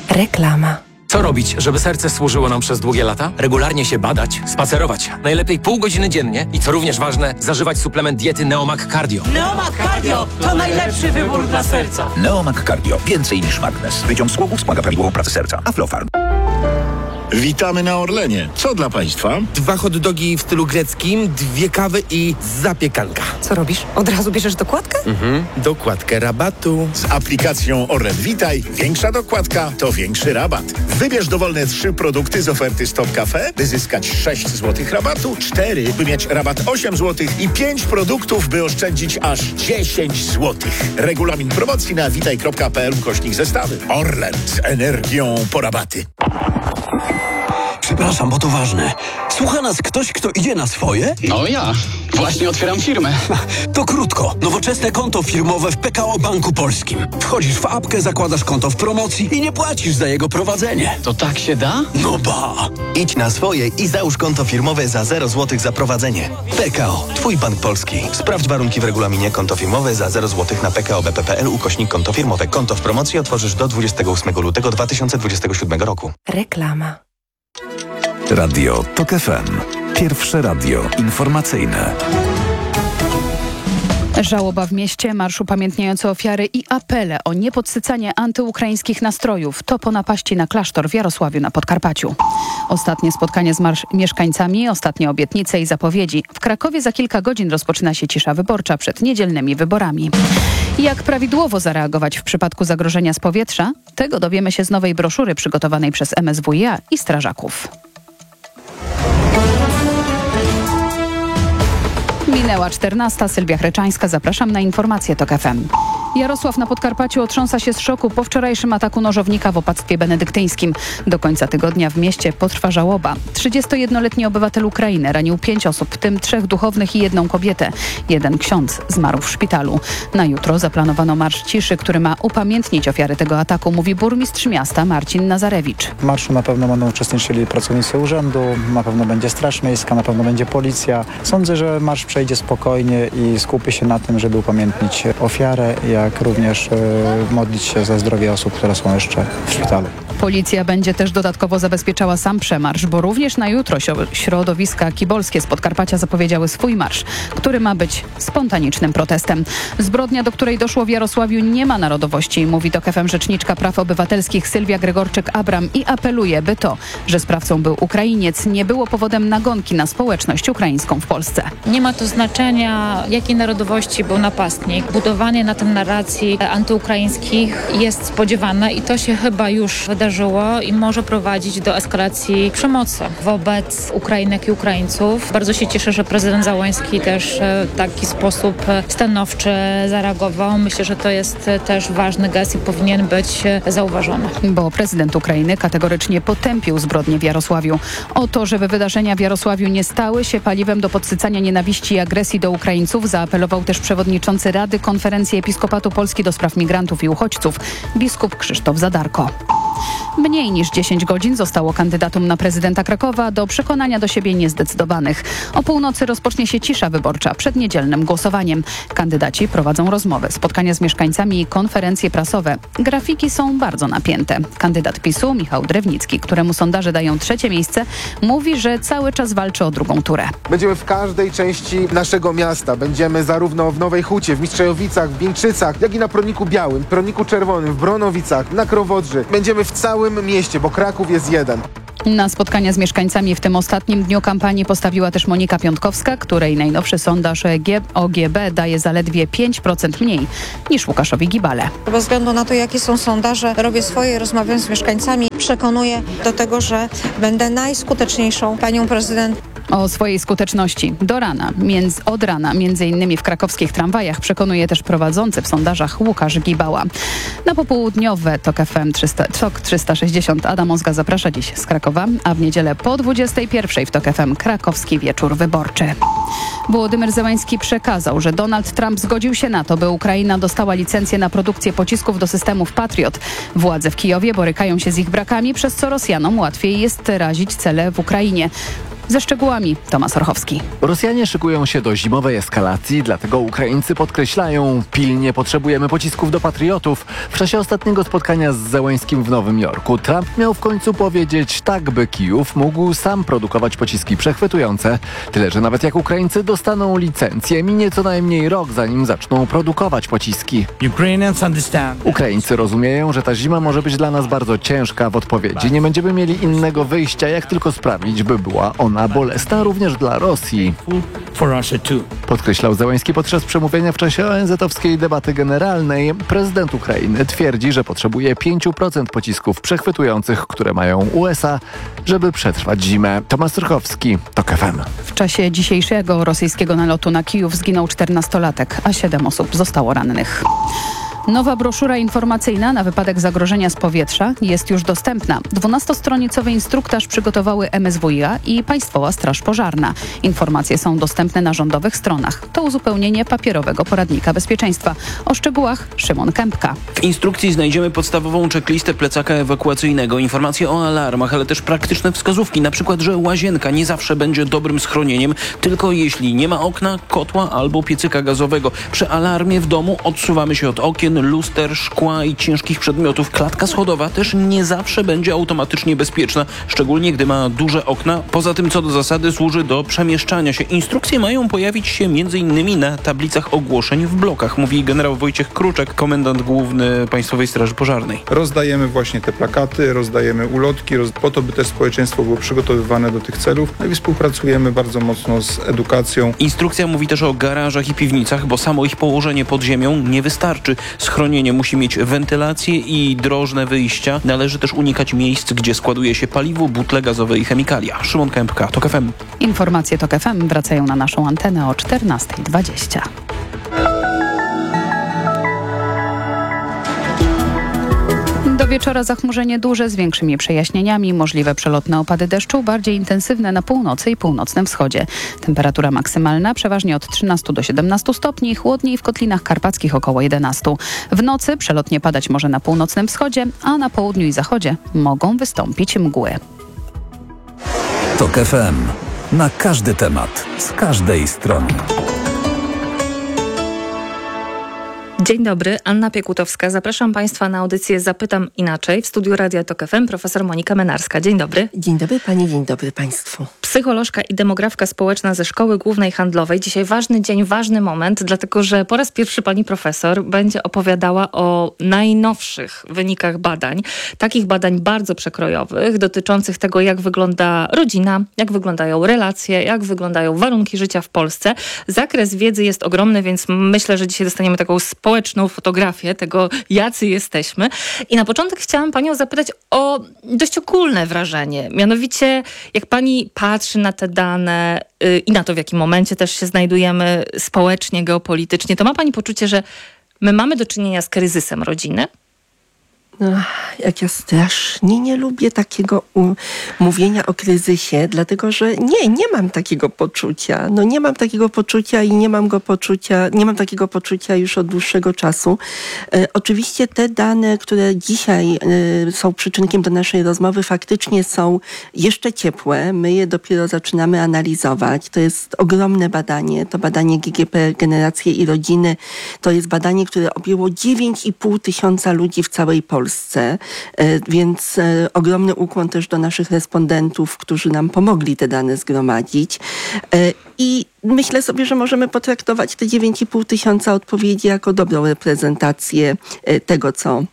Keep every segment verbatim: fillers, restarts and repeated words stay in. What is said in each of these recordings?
Reklama. Co robić, żeby serce służyło nam przez długie lata? Regularnie się badać, spacerować. Najlepiej pół godziny dziennie i co również ważne, zażywać suplement diety Neomag Cardio. Neomag Cardio to najlepszy wybór dla serca. Neomag Cardio. Więcej niż magnes. Wyciąg z głowy wspomaga prawidłową pracę serca. Aflofarm. Witamy na Orlenie. Co dla Państwa? Dwa hot dogi w stylu greckim, dwie kawy i zapiekanka. Co robisz? Od razu bierzesz dokładkę? Mhm. Dokładkę rabatu. Z aplikacją Orlen Witaj większa dokładka to większy rabat. Wybierz dowolne trzy produkty z oferty Stop Cafe, by zyskać sześć złotych rabatu, cztery, by mieć rabat osiem złotych i pięć produktów, by oszczędzić aż dziesięć złotych. Regulamin promocji na witaj kropka p l ukośnik zestawy. Orlen z energią po rabaty. Przepraszam, bo to ważne. Słucha nas ktoś, kto idzie na swoje? No ja. Właśnie otwieram firmę. To krótko. Nowoczesne konto firmowe w P K O Banku Polskim. Wchodzisz w apkę, zakładasz konto w promocji i nie płacisz za jego prowadzenie. To tak się da? No ba! Idź na swoje i załóż konto firmowe za zero złotych za prowadzenie. P K O. Twój bank polski. Sprawdź warunki w regulaminie. Konto firmowe za zero złotych na p k o b p kropka p l ukośnik konto firmowe. Konto w promocji otworzysz do dwudziestego ósmego lutego dwa tysiące dwudziestego siódmego roku. Reklama. Radio TOK F M. Pierwsze radio informacyjne. Żałoba w mieście, marsz upamiętniający ofiary i apele o niepodsycanie antyukraińskich nastrojów. To po napaści na klasztor w Jarosławiu na Podkarpaciu. Ostatnie spotkanie z marsz mieszkańcami, ostatnie obietnice i zapowiedzi. W Krakowie za kilka godzin rozpoczyna się cisza wyborcza przed niedzielnymi wyborami. Jak prawidłowo zareagować w przypadku zagrożenia z powietrza? Tego dowiemy się z nowej broszury przygotowanej przez M S W i A i strażaków. Minęła czternasta. Sylwia Chreczańska. Zapraszam na informacje TOK F M. Jarosław na Podkarpaciu otrząsa się z szoku po wczorajszym ataku nożownika w opactwie benedyktyńskim. Do końca tygodnia w mieście potrwa żałoba. trzydziestojednoletni obywatel Ukrainy ranił pięć osób, w tym trzech duchownych i jedną kobietę. Jeden ksiądz zmarł w szpitalu. Na jutro zaplanowano marsz ciszy, który ma upamiętnić ofiary tego ataku, mówi burmistrz miasta Marcin Nazarewicz. W marszu na pewno będą uczestniczyli pracownicy urzędu, na pewno będzie Straż Miejska, na pewno będzie policja. Sądzę, że marsz przejdzie spokojnie i skupi się na tym, żeby upamiętnić ofiarę, jak również y, modlić się za zdrowie osób, które są jeszcze w szpitalu. Policja będzie też dodatkowo zabezpieczała sam przemarsz, bo również na jutro środowiska kibolskie z Podkarpacia zapowiedziały swój marsz, który ma być spontanicznym protestem. Zbrodnia, do której doszło w Jarosławiu, nie ma narodowości, mówi TOK F M rzeczniczka praw obywatelskich Sylwia Gregorczyk-Abram i apeluje, by to, że sprawcą był Ukrainiec, nie było powodem nagonki na społeczność ukraińską w Polsce. Nie ma to znaczenia, jakiej narodowości był napastnik. Budowanie na tym narracji antyukraińskich jest spodziewane i to się chyba już wydarzyło i może prowadzić do eskalacji przemocy wobec Ukrainek i Ukraińców. Bardzo się cieszę, że prezydent Załęski też w taki sposób stanowczy zareagował. Myślę, że to jest też ważny gest i powinien być zauważony. Bo prezydent Ukrainy kategorycznie potępił zbrodnie w Jarosławiu. O to, żeby wydarzenia w Jarosławiu nie stały się paliwem do podsycania nienawiści i agresji do Ukraińców, zaapelował też przewodniczący Rady Konferencji Episkopatu Polski do spraw migrantów i uchodźców, biskup Krzysztof Zadarko. Mniej niż dziesięć godzin zostało kandydatom na prezydenta Krakowa do przekonania do siebie niezdecydowanych. O północy rozpocznie się cisza wyborcza przed niedzielnym głosowaniem. Kandydaci prowadzą rozmowy, spotkania z mieszkańcami i konferencje prasowe. Grafiki są bardzo napięte. Kandydat PiSu, Michał Drewnicki, któremu sondaże dają trzecie miejsce, mówi, że cały czas walczy o drugą turę. Będziemy w każdej części naszego miasta. Będziemy zarówno w Nowej Hucie, w Mistrzejowicach, w Bieńczycach, jak i na Prądniku Białym, Prądniku Czerwonym, w Bronowicach, na Krowodrzy. Będziemy w całym mieście, bo Kraków jest jeden. Na spotkania z mieszkańcami w tym ostatnim dniu kampanii postawiła też Monika Piątkowska, której najnowszy sondaż O G B daje zaledwie pięć procent mniej niż Łukaszowi Gibale. Bez względu na to, jakie są sondaże, robię swoje, rozmawiam z mieszkańcami. Przekonuję do tego, że będę najskuteczniejszą panią prezydent. O swojej skuteczności do rana, między, od rana, między innymi w krakowskich tramwajach, przekonuje też prowadzący w sondażach Łukasz Gibała. Na popołudniowe TOK F M TOK trzysta sześćdziesiąt Adam Ozga zaprasza dziś z Krakowa, a w niedzielę po dwudziestej pierwszej w TOK F M krakowski wieczór wyborczy. Wołodymyr Zełański przekazał, że Donald Trump zgodził się na to, by Ukraina dostała licencję na produkcję pocisków do systemów Patriot. Władze w Kijowie borykają się z ich brakami, przez co Rosjanom łatwiej jest razić cele w Ukrainie. Ze szczegółami Tomasz Orchowski. Rosjanie szykują się do zimowej eskalacji, dlatego Ukraińcy podkreślają, pilnie potrzebujemy pocisków do patriotów. W czasie ostatniego spotkania z Zełeńskim w Nowym Jorku Trump miał w końcu powiedzieć tak, by Kijów mógł sam produkować pociski przechwytujące. Tyle, że nawet jak Ukraińcy dostaną licencję, minie co najmniej rok, zanim zaczną produkować pociski. Ukraińcy rozumieją, że ta zima może być dla nas bardzo ciężka. W odpowiedzi nie będziemy mieli innego wyjścia, jak tylko sprawić, by była ona bolesna również dla Rosji. Podkreślał Zełeński podczas przemówienia w czasie O N Z-owskiej debaty generalnej. Prezydent Ukrainy twierdzi, że potrzebuje pięć procent pocisków przechwytujących, które mają U S A, żeby przetrwać zimę. Tomasz Surchowski, TOK F M. W czasie dzisiejszego rosyjskiego nalotu na Kijów zginął czternastolatek, a siedem osób zostało rannych. Nowa broszura informacyjna na wypadek zagrożenia z powietrza jest już dostępna. dwunastostronicowy instruktaż przygotowały M S W i A i Państwowa Straż Pożarna. Informacje są dostępne na rządowych stronach. To uzupełnienie papierowego poradnika bezpieczeństwa. O szczegółach Szymon Kępka. W instrukcji znajdziemy podstawową checklistę plecaka ewakuacyjnego, informacje o alarmach, ale też praktyczne wskazówki, na przykład, że łazienka nie zawsze będzie dobrym schronieniem, tylko jeśli nie ma okna, kotła albo piecyka gazowego. Przy alarmie w domu odsuwamy się od okien, luster, szkła i ciężkich przedmiotów. Klatka schodowa też nie zawsze będzie automatycznie bezpieczna, szczególnie gdy ma duże okna. Poza tym, co do zasady, służy do przemieszczania się. Instrukcje mają pojawić się między innymi na tablicach ogłoszeń w blokach, mówi generał Wojciech Kruczek, komendant główny Państwowej Straży Pożarnej. Rozdajemy właśnie te plakaty, rozdajemy ulotki, roz... po to, by też społeczeństwo było przygotowywane do tych celów. No i współpracujemy bardzo mocno z edukacją. Instrukcja mówi też o garażach i piwnicach, bo samo ich położenie pod ziemią nie wystarczy. Schronienie musi mieć wentylację i drożne wyjścia. Należy też unikać miejsc, gdzie składuje się paliwo, butle gazowe i chemikalia. Szymon Kępka, TOK F M. Informacje TOK F M wracają na naszą antenę o czternasta dwadzieścia. Do wieczora zachmurzenie duże z większymi przejaśnieniami, możliwe przelotne opady deszczu, bardziej intensywne na północy i północnym wschodzie. Temperatura maksymalna przeważnie od trzynastu do siedemnastu stopni, chłodniej w kotlinach karpackich około jedenastu. W nocy przelotnie padać może na północnym wschodzie, a na południu i zachodzie mogą wystąpić mgły. TOK F M. Na każdy temat, z każdej strony. Dzień dobry, Anna Piekutowska. Zapraszam Państwa na audycję Zapytam Inaczej. W studiu Radia TOK F M profesor Monika Menarska. Dzień dobry. Dzień dobry Pani, dzień dobry Państwu. Psycholożka i demografka społeczna ze Szkoły Głównej Handlowej. Dzisiaj ważny dzień, ważny moment, dlatego że po raz pierwszy pani profesor będzie opowiadała o najnowszych wynikach badań. Takich badań bardzo przekrojowych, dotyczących tego, jak wygląda rodzina, jak wyglądają relacje, jak wyglądają warunki życia w Polsce. Zakres wiedzy jest ogromny, więc myślę, że dzisiaj dostaniemy taką społeczną fotografię tego, jacy jesteśmy. I na początek chciałam panią zapytać o dość ogólne wrażenie. Mianowicie, jak pani patrzy na te dane yy, i na to, w jakim momencie też się znajdujemy społecznie, geopolitycznie, to ma pani poczucie, że my mamy do czynienia z kryzysem rodziny? No, jak ja strasznie nie lubię takiego um, mówienia o kryzysie, dlatego że nie, nie mam takiego poczucia. No nie mam takiego poczucia i nie mam go poczucia, nie mam takiego poczucia już od dłuższego czasu. E, oczywiście te dane, które dzisiaj e, są przyczynkiem do naszej rozmowy, faktycznie są jeszcze ciepłe. My je dopiero zaczynamy analizować. To jest ogromne badanie. To badanie G G P, Generacje i Rodziny. To jest badanie, które objęło dziewięć i pół tysiąca ludzi w całej Polsce. Polsce, więc ogromny ukłon też do naszych respondentów, którzy nam pomogli te dane zgromadzić. I myślę sobie, że możemy potraktować te dziewięć i pół tysiąca odpowiedzi jako dobrą reprezentację tego, co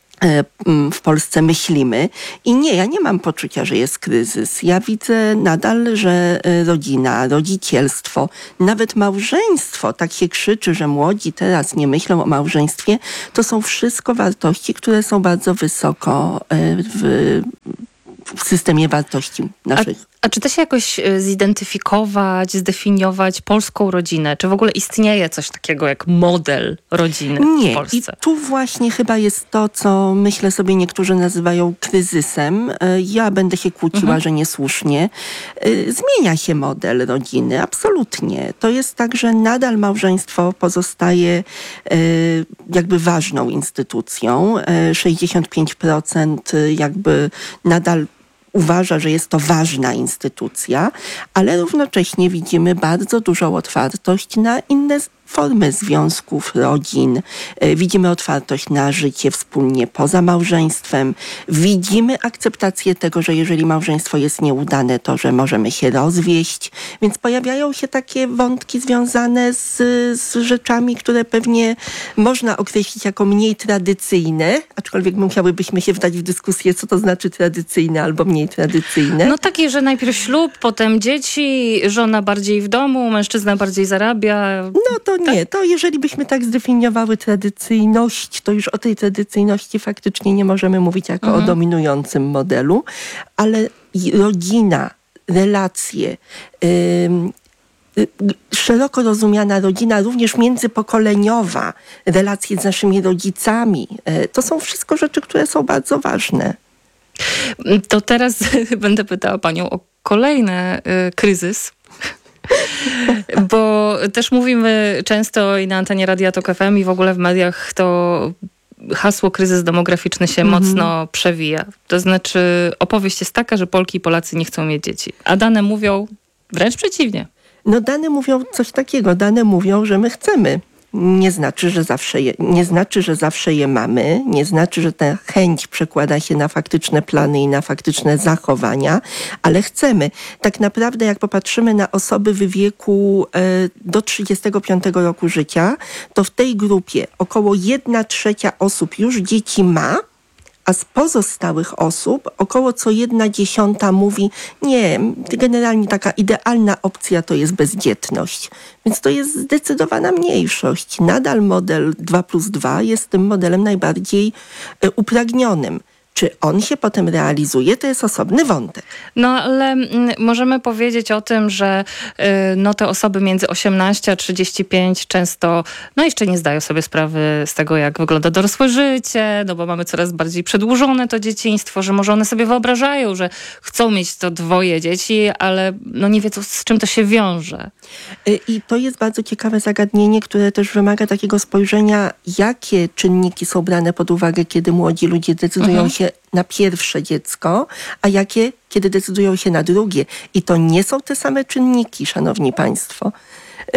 w Polsce myślimy. I nie, ja nie mam poczucia, że jest kryzys. Ja widzę nadal, że rodzina, rodzicielstwo, nawet małżeństwo, tak się krzyczy, że młodzi teraz nie myślą o małżeństwie, to są wszystko wartości, które są bardzo wysoko w, w systemie wartości naszych. A, a czy da się jakoś zidentyfikować, zdefiniować polską rodzinę? Czy w ogóle istnieje coś takiego jak model rodziny nie. w Polsce? I tu właśnie chyba jest to, co myślę sobie niektórzy nazywają kryzysem. Ja będę się kłóciła, mhm. że niesłusznie. Zmienia się model rodziny, absolutnie. To jest tak, że nadal małżeństwo pozostaje jakby ważną instytucją. sześćdziesiąt pięć procent jakby nadal uważa, że jest to ważna instytucja, ale równocześnie widzimy bardzo dużą otwartość na inne formy związków, rodzin. Widzimy otwartość na życie wspólnie poza małżeństwem. Widzimy akceptację tego, że jeżeli małżeństwo jest nieudane, to że możemy się rozwieść. Więc pojawiają się takie wątki związane z, z rzeczami, które pewnie można określić jako mniej tradycyjne, aczkolwiek musiałybyśmy się wdać w dyskusję, co to znaczy tradycyjne albo mniej tradycyjne. No takie, że najpierw ślub, potem dzieci, żona bardziej w domu, mężczyzna bardziej zarabia. No to nie, to jeżeli byśmy tak zdefiniowały tradycyjność, to już o tej tradycyjności faktycznie nie możemy mówić jako mhm. o dominującym modelu, ale rodzina, relacje, yy, szeroko rozumiana rodzina, również międzypokoleniowa, relacje z naszymi rodzicami, yy, to są wszystko rzeczy, które są bardzo ważne. To teraz będę pytała panią o kolejny yy, kryzys. Bo też mówimy często i na antenie Radia Tok F M i w ogóle w mediach to hasło kryzys demograficzny się mm-hmm. mocno przewija. To znaczy opowieść jest taka, że Polki i Polacy nie chcą mieć dzieci. A dane mówią wręcz przeciwnie. No dane mówią coś takiego. Dane mówią, że my chcemy. Nie znaczy, że zawsze je, nie znaczy, że zawsze je mamy, nie znaczy, że ta chęć przekłada się na faktyczne plany i na faktyczne zachowania, ale chcemy. Tak naprawdę jak popatrzymy na osoby w wieku e, do trzydziestego piątego roku życia, to w tej grupie około jedna trzecia osób już dzieci ma, a z pozostałych osób około co jedna dziesiąta mówi, nie, generalnie taka idealna opcja to jest bezdzietność. Więc to jest zdecydowana mniejszość. Nadal model dwa plus dwa jest tym modelem najbardziej y, upragnionym. Czy on się potem realizuje, to jest osobny wątek. No ale m, możemy powiedzieć o tym, że y, no, te osoby między osiemnaście a trzydzieści pięć często no, jeszcze nie zdają sobie sprawy z tego, jak wygląda dorosłe życie, no bo mamy coraz bardziej przedłużone to dzieciństwo, że może one sobie wyobrażają, że chcą mieć to dwoje dzieci, ale no, nie wiedzą, z czym to się wiąże. I to jest bardzo ciekawe zagadnienie, które też wymaga takiego spojrzenia, jakie czynniki są brane pod uwagę, kiedy młodzi ludzie decydują mhm. się na pierwsze dziecko, a jakie, kiedy decydują się na drugie. I to nie są te same czynniki, szanowni państwo. Yy,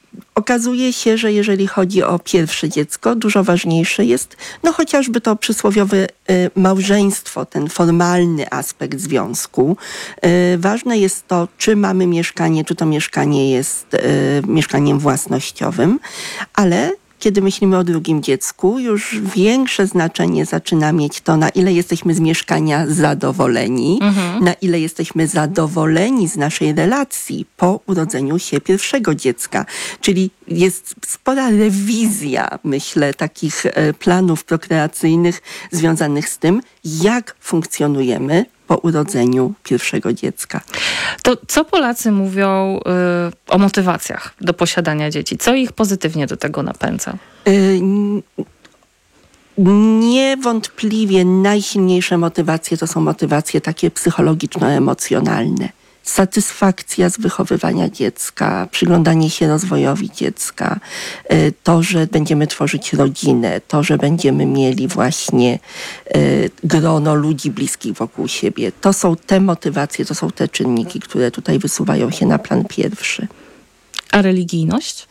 okazuje się, że jeżeli chodzi o pierwsze dziecko, dużo ważniejsze jest no chociażby to przysłowiowe y, małżeństwo, ten formalny aspekt związku. Y, ważne jest to, czy mamy mieszkanie, czy to mieszkanie jest y, mieszkaniem własnościowym, ale kiedy myślimy o drugim dziecku, już większe znaczenie zaczyna mieć to, na ile jesteśmy z mieszkania zadowoleni, mhm. na ile jesteśmy zadowoleni z naszej relacji po urodzeniu się pierwszego dziecka. Czyli jest spora rewizja, myślę, takich planów prokreacyjnych związanych z tym, jak funkcjonujemy po urodzeniu pierwszego dziecka. To co Polacy mówią y, o motywacjach do posiadania dzieci? Co ich pozytywnie do tego napędza? Y, niewątpliwie najsilniejsze motywacje to są motywacje takie psychologiczno-emocjonalne. Satysfakcja z wychowywania dziecka, przyglądanie się rozwojowi dziecka, to, że będziemy tworzyć rodzinę, to, że będziemy mieli właśnie grono ludzi bliskich wokół siebie. To są te motywacje, to są te czynniki, które tutaj wysuwają się na plan pierwszy. A religijność?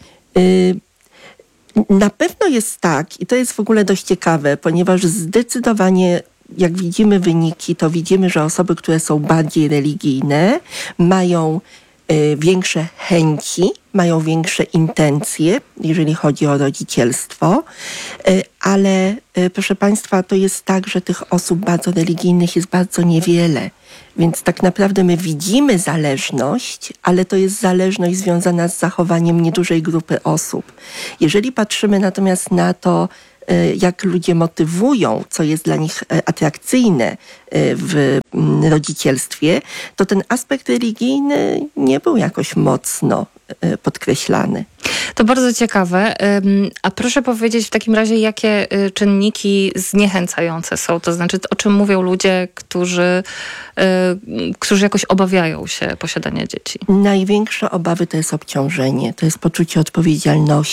Na pewno jest tak i to jest w ogóle dość ciekawe, ponieważ zdecydowanie jak widzimy wyniki, to widzimy, że osoby, które są bardziej religijne, mają y, większe chęci, mają większe intencje, jeżeli chodzi o rodzicielstwo, y, ale y, proszę Państwa, to jest tak, że tych osób bardzo religijnych jest bardzo niewiele. Więc tak naprawdę my widzimy zależność, ale to jest zależność związana z zachowaniem niedużej grupy osób. Jeżeli patrzymy natomiast na to, jak ludzie motywują, co jest dla nich atrakcyjne w rodzicielstwie, to ten aspekt religijny nie był jakoś mocno podkreślany. To bardzo ciekawe. A proszę powiedzieć w takim razie, jakie czynniki zniechęcające są? To znaczy, o czym mówią ludzie, którzy, którzy jakoś obawiają się posiadania dzieci? Największe obawy to jest obciążenie, to jest poczucie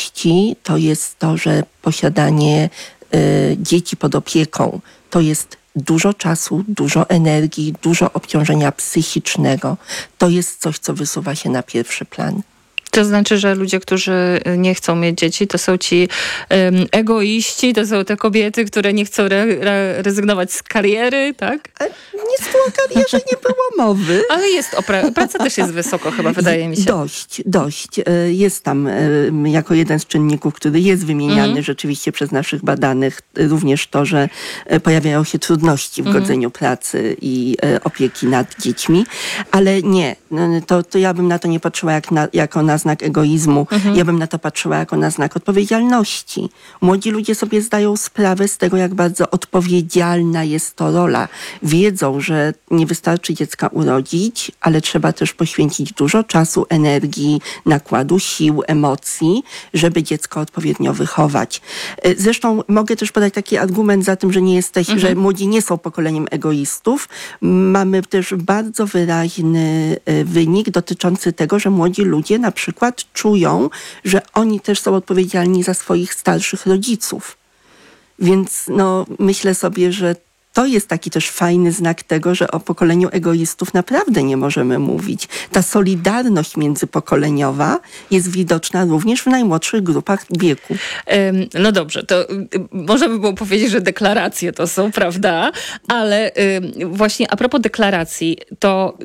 odpowiedzialności, to jest to, że posiadanie dzieci pod opieką to jest dużo czasu, dużo energii, dużo obciążenia psychicznego. To jest coś, co wysuwa się na pierwszy plan. To znaczy, że ludzie, którzy nie chcą mieć dzieci, to są ci um, egoiści, to są te kobiety, które nie chcą re, re, rezygnować z kariery, tak? A nic tu o karierze nie było mowy. Ale jest, o pra- praca też jest wysoko chyba, wydaje mi się. Dość, dość. Jest tam jako jeden z czynników, który jest wymieniany mm. rzeczywiście przez naszych badanych, również to, że pojawiają się trudności w godzeniu mm. pracy i opieki nad dziećmi, ale nie, to, to ja bym na to nie patrzyła jak na, jako na znak egoizmu. Mhm. Ja bym na to patrzyła jako na znak odpowiedzialności. Młodzi ludzie sobie zdają sprawę z tego, jak bardzo odpowiedzialna jest to rola. Wiedzą, że nie wystarczy dziecka urodzić, ale trzeba też poświęcić dużo czasu, energii, nakładu sił, emocji, żeby dziecko odpowiednio wychować. Zresztą mogę też podać taki argument za tym, że nie jesteś, mhm. że młodzi nie są pokoleniem egoistów. Mamy też bardzo wyraźny wynik dotyczący tego, że młodzi ludzie na przykład czują, że oni też są odpowiedzialni za swoich starszych rodziców. Więc no, myślę sobie, że to jest taki też fajny znak tego, że o pokoleniu egoistów naprawdę nie możemy mówić. Ta solidarność międzypokoleniowa jest widoczna również w najmłodszych grupach wieku. No dobrze, to można by było powiedzieć, że deklaracje to są, prawda? Ale właśnie a propos deklaracji, to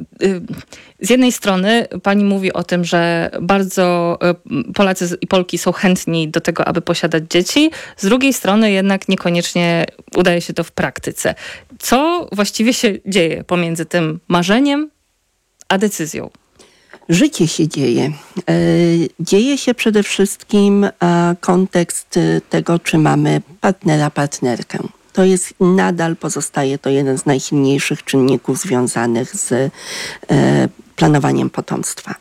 z jednej strony pani mówi o tym, że bardzo Polacy i Polki są chętni do tego, aby posiadać dzieci. Z drugiej strony jednak niekoniecznie udaje się to w praktyce. Co właściwie się dzieje pomiędzy tym marzeniem a decyzją? Życie się dzieje. Dzieje się przede wszystkim kontekst tego, czy mamy partnera, partnerkę. To jest nadal pozostaje to jeden z najsilniejszych czynników związanych z planowaniem potomstwa.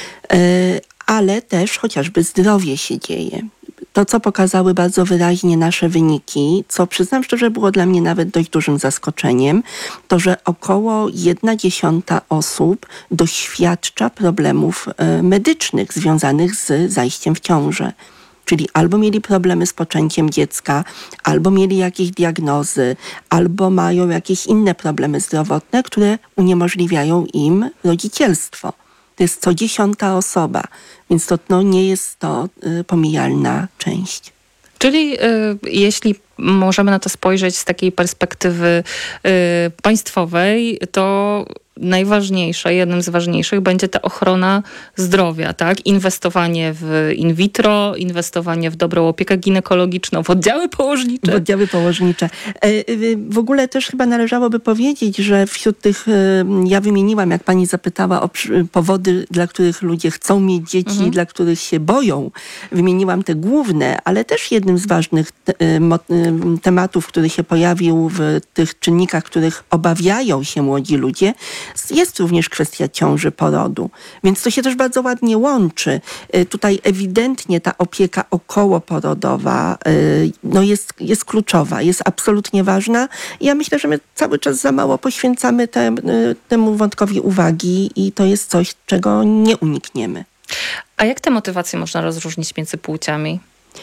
Ale też chociażby zdrowie się dzieje. To, co pokazały bardzo wyraźnie nasze wyniki, co przyznam szczerze było dla mnie nawet dość dużym zaskoczeniem, to, że około jedna dziesiąta osób doświadcza problemów medycznych związanych z zajściem w ciążę. Czyli albo mieli problemy z poczęciem dziecka, albo mieli jakieś diagnozy, albo mają jakieś inne problemy zdrowotne, które uniemożliwiają im rodzicielstwo. To jest co dziesiąta osoba, więc to no, nie jest to y, pomijalna część. Czyli y, jeśli możemy na to spojrzeć z takiej perspektywy y, państwowej, to najważniejsze, jednym z ważniejszych będzie ta ochrona zdrowia, tak? Inwestowanie w in vitro, inwestowanie w dobrą opiekę ginekologiczną, w oddziały położnicze. W oddziały położnicze. W ogóle też chyba należałoby powiedzieć, że wśród tych, ja wymieniłam, jak pani zapytała o powody, dla których ludzie chcą mieć dzieci, mhm. dla których się boją. Wymieniłam te główne, ale też jednym z ważnych te, tematów, który się pojawił w tych czynnikach, których obawiają się młodzi ludzie, jest również kwestia ciąży, porodu. Więc to się też bardzo ładnie łączy. Tutaj ewidentnie ta opieka okołoporodowa no jest, jest kluczowa, jest absolutnie ważna. I ja myślę, że my cały czas za mało poświęcamy te, temu wątkowi uwagi i to jest coś, czego nie unikniemy. A jak te motywacje można rozróżnić między płciami?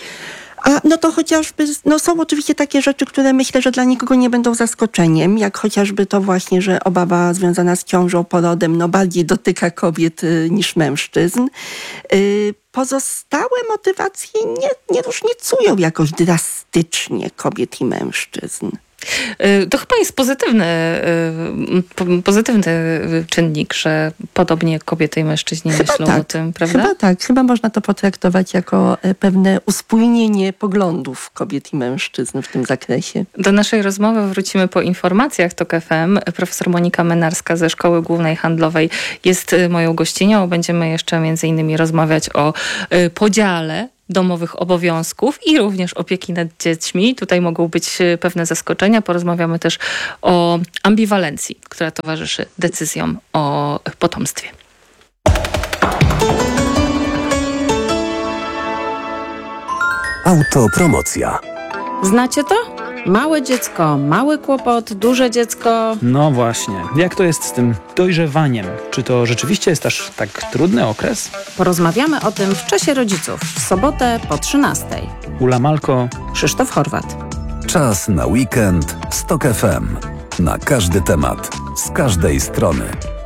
A no to chociażby, no są oczywiście takie rzeczy, które myślę, że dla nikogo nie będą zaskoczeniem, jak chociażby to właśnie, że obawa związana z ciążą, porodem, no bardziej dotyka kobiet y, niż mężczyzn. Y, pozostałe motywacje nie, nie różnicują jakoś drastycznie kobiet i mężczyzn. To chyba jest pozytywny, pozytywny czynnik, że podobnie kobiety i mężczyźni chyba myślą tak. o tym, prawda? Chyba tak. Chyba można to potraktować jako pewne uspójnienie poglądów kobiet i mężczyzn w tym zakresie. Do naszej rozmowy wrócimy po informacjach TOK F M. Profesor Monika Menarska ze Szkoły Głównej Handlowej jest moją gościnią. Będziemy jeszcze między innymi rozmawiać o podziale domowych obowiązków i również opieki nad dziećmi. Tutaj mogą być pewne zaskoczenia. Porozmawiamy też o ambiwalencji, która towarzyszy decyzjom o potomstwie. Autopromocja. Znacie to? Małe dziecko, mały kłopot, duże dziecko. No właśnie. Jak to jest z tym dojrzewaniem? Czy to rzeczywiście jest aż tak trudny okres? Porozmawiamy o tym w Czasie Rodziców w sobotę po trzynastej. Ula Malko, Krzysztof Horwat. Czas na weekend z TOK F M. Na każdy temat, z każdej strony.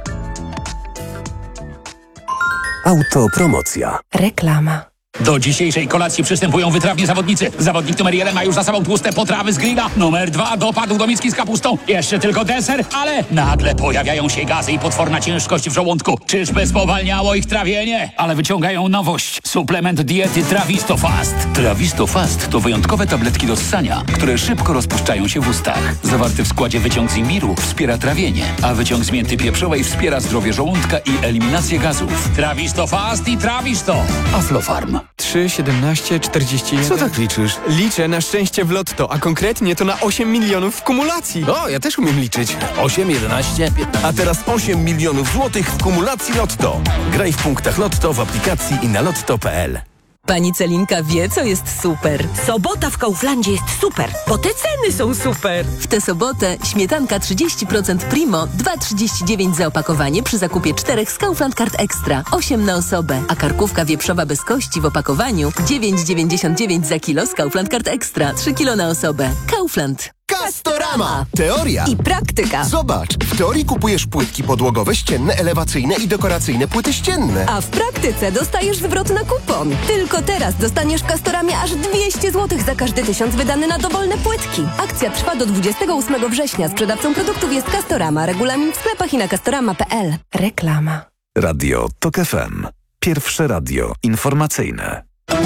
Autopromocja. Reklama. Do dzisiejszej kolacji przystępują wytrawni zawodnicy. Zawodnik numer jeden ma już za sobą tłuste potrawy z grilla. Numer dwa dopadł do miski z kapustą. Jeszcze tylko deser, ale nagle pojawiają się gazy i potworna ciężkość w żołądku. Czyżby spowalniało ich trawienie? Ale wyciągają nowość. Suplement diety Trawisto Fast. Trawisto Fast to wyjątkowe tabletki do ssania, które szybko rozpuszczają się w ustach. Zawarty w składzie wyciąg z imbiru wspiera trawienie, a wyciąg z mięty pieprzowej wspiera zdrowie żołądka i eliminację gazów. Trawisto Fast i Trawisto. Aflofarm. trzy, siedemnaście, czterdzieści jeden. Co tak liczysz? Liczę na szczęście w lotto, a konkretnie to na osiem milionów w kumulacji. O, ja też umiem liczyć. osiem, jedenaście, piętnaście. A teraz osiem milionów złotych w kumulacji Lotto. Graj w punktach Lotto w aplikacji i na lotto kropka p l. Pani Celinka wie, co jest super. Sobota w Kauflandzie jest super, bo te ceny są super. W tę sobotę śmietanka trzydzieści procent Primo, dwa trzydzieści dziewięć za opakowanie przy zakupie czterech z Kaufland Card Extra, osiem na osobę. A karkówka wieprzowa bez kości w opakowaniu dziewięć dziewięćdziesiąt dziewięć za kilo z Kaufland Card Extra, trzy kilo na osobę. Kaufland. Castorama! Teoria i praktyka. Zobacz, w teorii kupujesz płytki podłogowe, ścienne, elewacyjne i dekoracyjne płyty ścienne. A w praktyce dostajesz zwrot na kupon. Tylko teraz dostaniesz w Castoramie aż dwieście złotych za każdy tysiąc wydany na dowolne płytki. Akcja trwa do dwudziestego ósmego września. Sprzedawcą produktów jest Castorama. Regulamin w sklepach i na castorama kropka p l. Reklama. Radio TOK F M. Pierwsze radio informacyjne.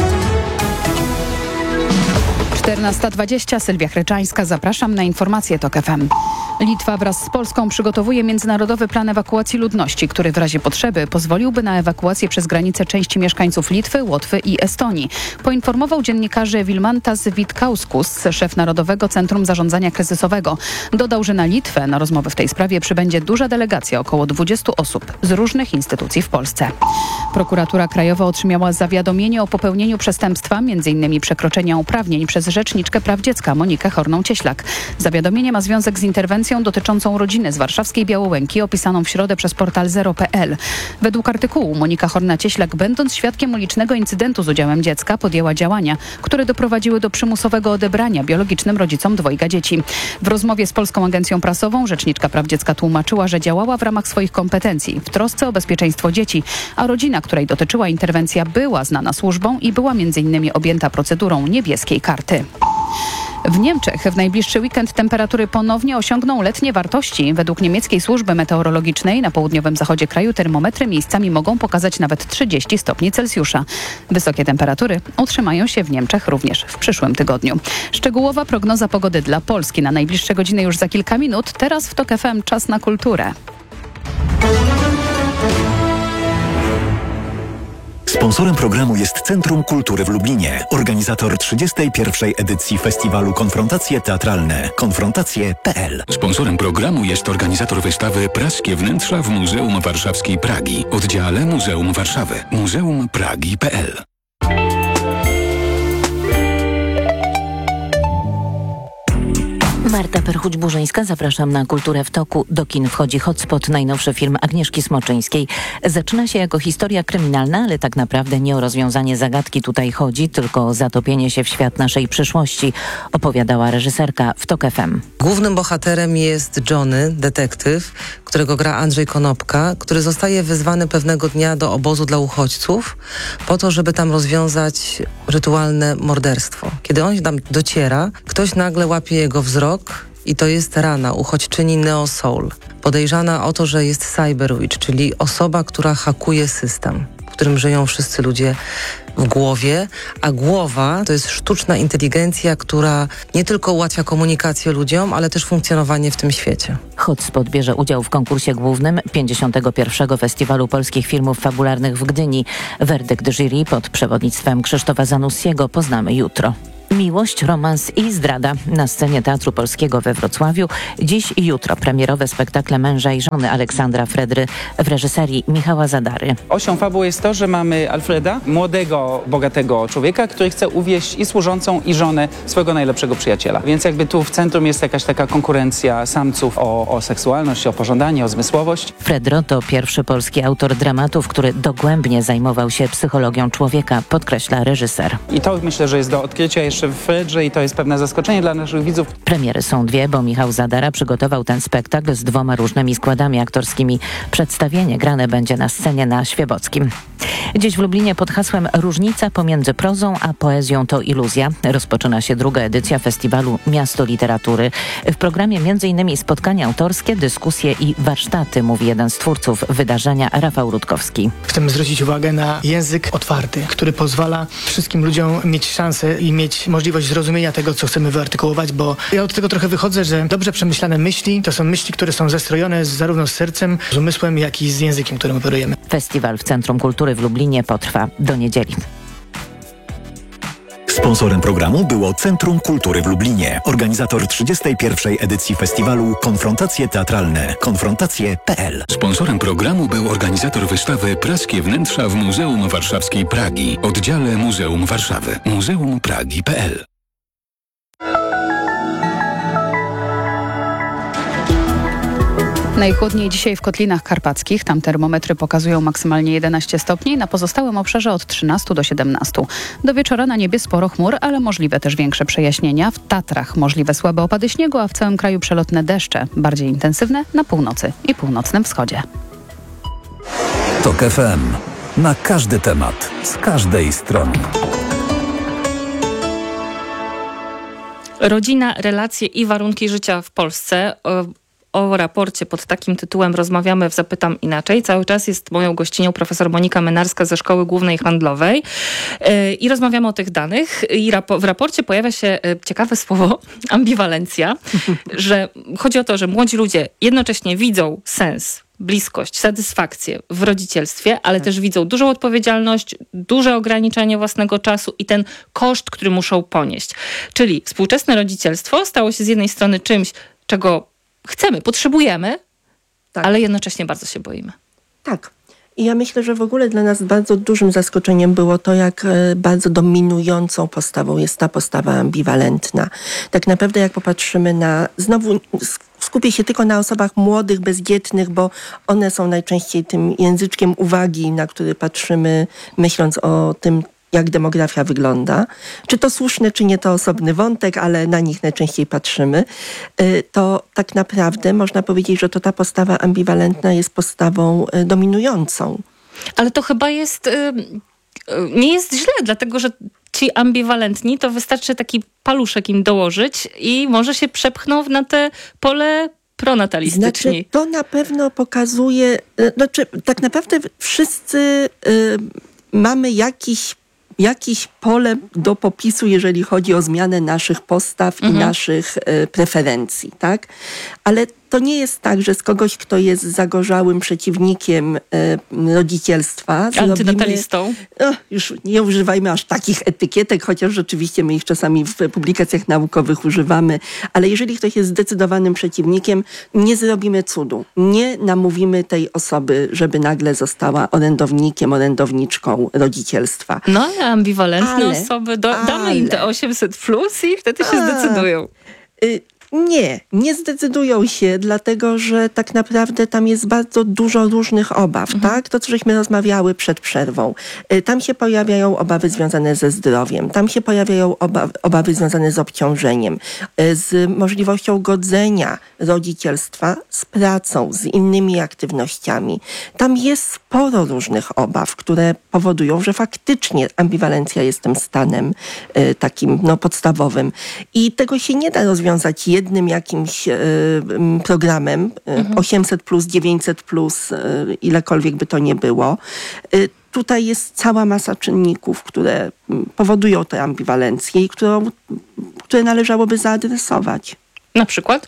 czternasta dwadzieścia, Sylwia Chryczańska. Zapraszam na informacje TOK F M. Litwa wraz z Polską przygotowuje międzynarodowy plan ewakuacji ludności, który w razie potrzeby pozwoliłby na ewakuację przez granicę części mieszkańców Litwy, Łotwy i Estonii. Poinformował dziennikarzy Vilmantas Vitkauskas, szef Narodowego Centrum Zarządzania Kryzysowego. Dodał, że na Litwę na rozmowy w tej sprawie przybędzie duża delegacja, około dwudziestu osób z różnych instytucji w Polsce. Prokuratura Krajowa otrzymała zawiadomienie o popełnieniu przestępstwa, m.in. przekroczenia uprawnień przez rzeczniczkę praw dziecka Monikę Horną-Cieślak. Zawiadomienie ma związek z interwencją dotyczącą rodziny z warszawskiej Białołęki, opisaną w środę przez portal zero kropka p l. Według artykułu Monika Horna-Cieślak, będąc świadkiem ulicznego incydentu z udziałem dziecka, podjęła działania, które doprowadziły do przymusowego odebrania biologicznym rodzicom dwojga dzieci. W rozmowie z Polską Agencją Prasową rzeczniczka praw dziecka tłumaczyła, że działała w ramach swoich kompetencji, w trosce o bezpieczeństwo dzieci, a rodzina, której dotyczyła interwencja, była znana służbą i była między innymi objęta procedurą niebieskiej karty. W Niemczech w najbliższy weekend temperatury ponownie osiągną letnie wartości. Według niemieckiej służby meteorologicznej na południowym zachodzie kraju termometry miejscami mogą pokazać nawet trzydzieści stopni Celsjusza. Wysokie temperatury utrzymają się w Niemczech również w przyszłym tygodniu. Szczegółowa prognoza pogody dla Polski na najbliższe godziny już za kilka minut. Teraz w TOK F M czas na kulturę. Sponsorem programu jest Centrum Kultury w Lublinie, organizator trzydziestej pierwszej edycji festiwalu Konfrontacje Teatralne. konfrontacje kropka p l. Sponsorem programu jest organizator wystawy Praskie Wnętrza w Muzeum Warszawskiej Pragi, oddziale Muzeum Warszawy, muzeum pragi kropka p l. Marta Perchuć-Burzyńska, zapraszam na Kulturę w toku. Do kin wchodzi Hotspot, najnowszy film Agnieszki Smoczyńskiej. Zaczyna się jako historia kryminalna, ale tak naprawdę nie o rozwiązanie zagadki tutaj chodzi, tylko o zatopienie się w świat naszej przyszłości, opowiadała reżyserka w TOK F M. Głównym bohaterem jest Johnny, detektyw, którego gra Andrzej Konopka, który zostaje wezwany pewnego dnia do obozu dla uchodźców po to, żeby tam rozwiązać rytualne morderstwo. Kiedy on tam dociera, ktoś nagle łapie jego wzrok i to jest Rana, uchodźczyni Neo Soul. Podejrzana o to, że jest Cyberwitch, czyli osoba, która hakuje system, w którym żyją wszyscy ludzie w głowie, a głowa to jest sztuczna inteligencja, która nie tylko ułatwia komunikację ludziom, ale też funkcjonowanie w tym świecie. Hotspot bierze udział w konkursie głównym pięćdziesiątego pierwszego Festiwalu Polskich Filmów Fabularnych w Gdyni. Werdykt jury pod przewodnictwem Krzysztofa Zanussiego poznamy jutro. Miłość, romans i zdrada na scenie Teatru Polskiego we Wrocławiu. Dziś i jutro premierowe spektakle Męża i żony Aleksandra Fredry w reżyserii Michała Zadary. Osią fabuły jest to, że mamy Alfreda, młodego, bogatego człowieka, który chce uwieść i służącą, i żonę swojego najlepszego przyjaciela. Więc jakby tu w centrum jest jakaś taka konkurencja samców o, o seksualność, o pożądanie, o zmysłowość. Fredro to pierwszy polski autor dramatów, który dogłębnie zajmował się psychologią człowieka, podkreśla reżyser. I to myślę, że jest do odkrycia jeszcze jeszcze w Fredrze i to jest pewne zaskoczenie dla naszych widzów. Premiery są dwie, bo Michał Zadara przygotował ten spektakl z dwoma różnymi składami aktorskimi. Przedstawienie grane będzie na scenie na Świebockim. Dziś w Lublinie pod hasłem Różnica pomiędzy prozą a poezją to iluzja rozpoczyna się druga edycja festiwalu Miasto Literatury. W programie między innymi spotkania autorskie, dyskusje i warsztaty, mówi jeden z twórców wydarzenia, Rafał Rutkowski. Chcemy zwrócić uwagę na język otwarty, który pozwala wszystkim ludziom mieć szansę i mieć możliwość zrozumienia tego, co chcemy wyartykułować, bo ja od tego trochę wychodzę, że dobrze przemyślane myśli to są myśli, które są zestrojone zarówno z sercem, z umysłem, jak i z językiem, którym operujemy. Festiwal w Centrum Kultury w Lublinie potrwa do niedzieli. Sponsorem programu było Centrum Kultury w Lublinie. Organizator trzydziestej pierwszej edycji festiwalu Konfrontacje Teatralne. konfrontacje kropka p l. Sponsorem programu był organizator wystawy Praskie wnętrza w Muzeum Warszawskiej Pragi. Oddziale Muzeum Warszawy. muzeum pragi kropka p l. Najchłodniej dzisiaj w Kotlinach Karpackich. Tam termometry pokazują maksymalnie jedenaście stopni. Na pozostałym obszarze od trzynastu do siedemnastu. Do wieczora na niebie sporo chmur, ale możliwe też większe przejaśnienia. W Tatrach możliwe słabe opady śniegu, a w całym kraju przelotne deszcze. Bardziej intensywne na północy i północnym wschodzie. TOK F M. Na każdy temat. Z każdej strony. Rodzina, relacje i warunki życia w Polsce. O, o raporcie pod takim tytułem rozmawiamy w Zapytam Inaczej. Cały czas jest moją gościnią profesor Monika Menarska ze Szkoły Głównej Handlowej. Yy, I rozmawiamy o tych danych. I rapo- w raporcie pojawia się yy, ciekawe słowo ambiwalencja, że chodzi o to, że młodzi ludzie jednocześnie widzą sens, bliskość, satysfakcję w rodzicielstwie, ale też widzą dużą odpowiedzialność, duże ograniczenie własnego czasu i ten koszt, który muszą ponieść. Czyli współczesne rodzicielstwo stało się z jednej strony czymś, czego chcemy, potrzebujemy, tak, ale jednocześnie bardzo się boimy. Tak. I ja myślę, że w ogóle dla nas bardzo dużym zaskoczeniem było to, jak bardzo dominującą postawą jest ta postawa ambiwalentna. Tak naprawdę jak popatrzymy na, znowu skupię się tylko na osobach młodych, bezdzietnych, bo one są najczęściej tym języczkiem uwagi, na który patrzymy, myśląc o tym, jak demografia wygląda. Czy to słuszne, czy nie, to osobny wątek, ale na nich najczęściej patrzymy. To tak naprawdę można powiedzieć, że to ta postawa ambiwalentna jest postawą dominującą. Ale to chyba jest... nie jest źle, dlatego że ci ambiwalentni to wystarczy taki paluszek im dołożyć i może się przepchną na te pole pronatalistyczni. Znaczy, to na pewno pokazuje... Znaczy, tak naprawdę wszyscy y, mamy jakiś jakieś pole do popisu, jeżeli chodzi o zmianę naszych postaw mhm. i naszych y, preferencji, tak? Ale to nie jest tak, że z kogoś, kto jest zagorzałym przeciwnikiem y, rodzicielstwa... Antynatalistą. Zrobimy, o, już nie używajmy aż takich etykietek, chociaż rzeczywiście my ich czasami w publikacjach naukowych używamy, ale jeżeli ktoś jest zdecydowanym przeciwnikiem, nie zrobimy cudu. Nie namówimy tej osoby, żeby nagle została orędownikiem, orędowniczką rodzicielstwa. No, ale ambiwalentne ale, osoby, do, ale, damy im te osiemset plus i wtedy się a, zdecydują. Y, Nie, nie zdecydują się, dlatego że tak naprawdę tam jest bardzo dużo różnych obaw, mhm. tak? To, co żeśmy rozmawiały przed przerwą. Tam się pojawiają obawy związane ze zdrowiem, tam się pojawiają obawy, obawy związane z obciążeniem, z możliwością godzenia rodzicielstwa z pracą, z innymi aktywnościami. Tam jest sporo różnych obaw, które powodują, że faktycznie ambiwalencja jest tym stanem y, takim no, podstawowym. I tego się nie da rozwiązać jednym jakimś y, programem, y, mhm. osiemset plus, dziewięćset plus, y, ilekolwiek by to nie było. Y, tutaj jest cała masa czynników, które powodują tę ambiwalencję i którą, które należałoby zaadresować. Na przykład?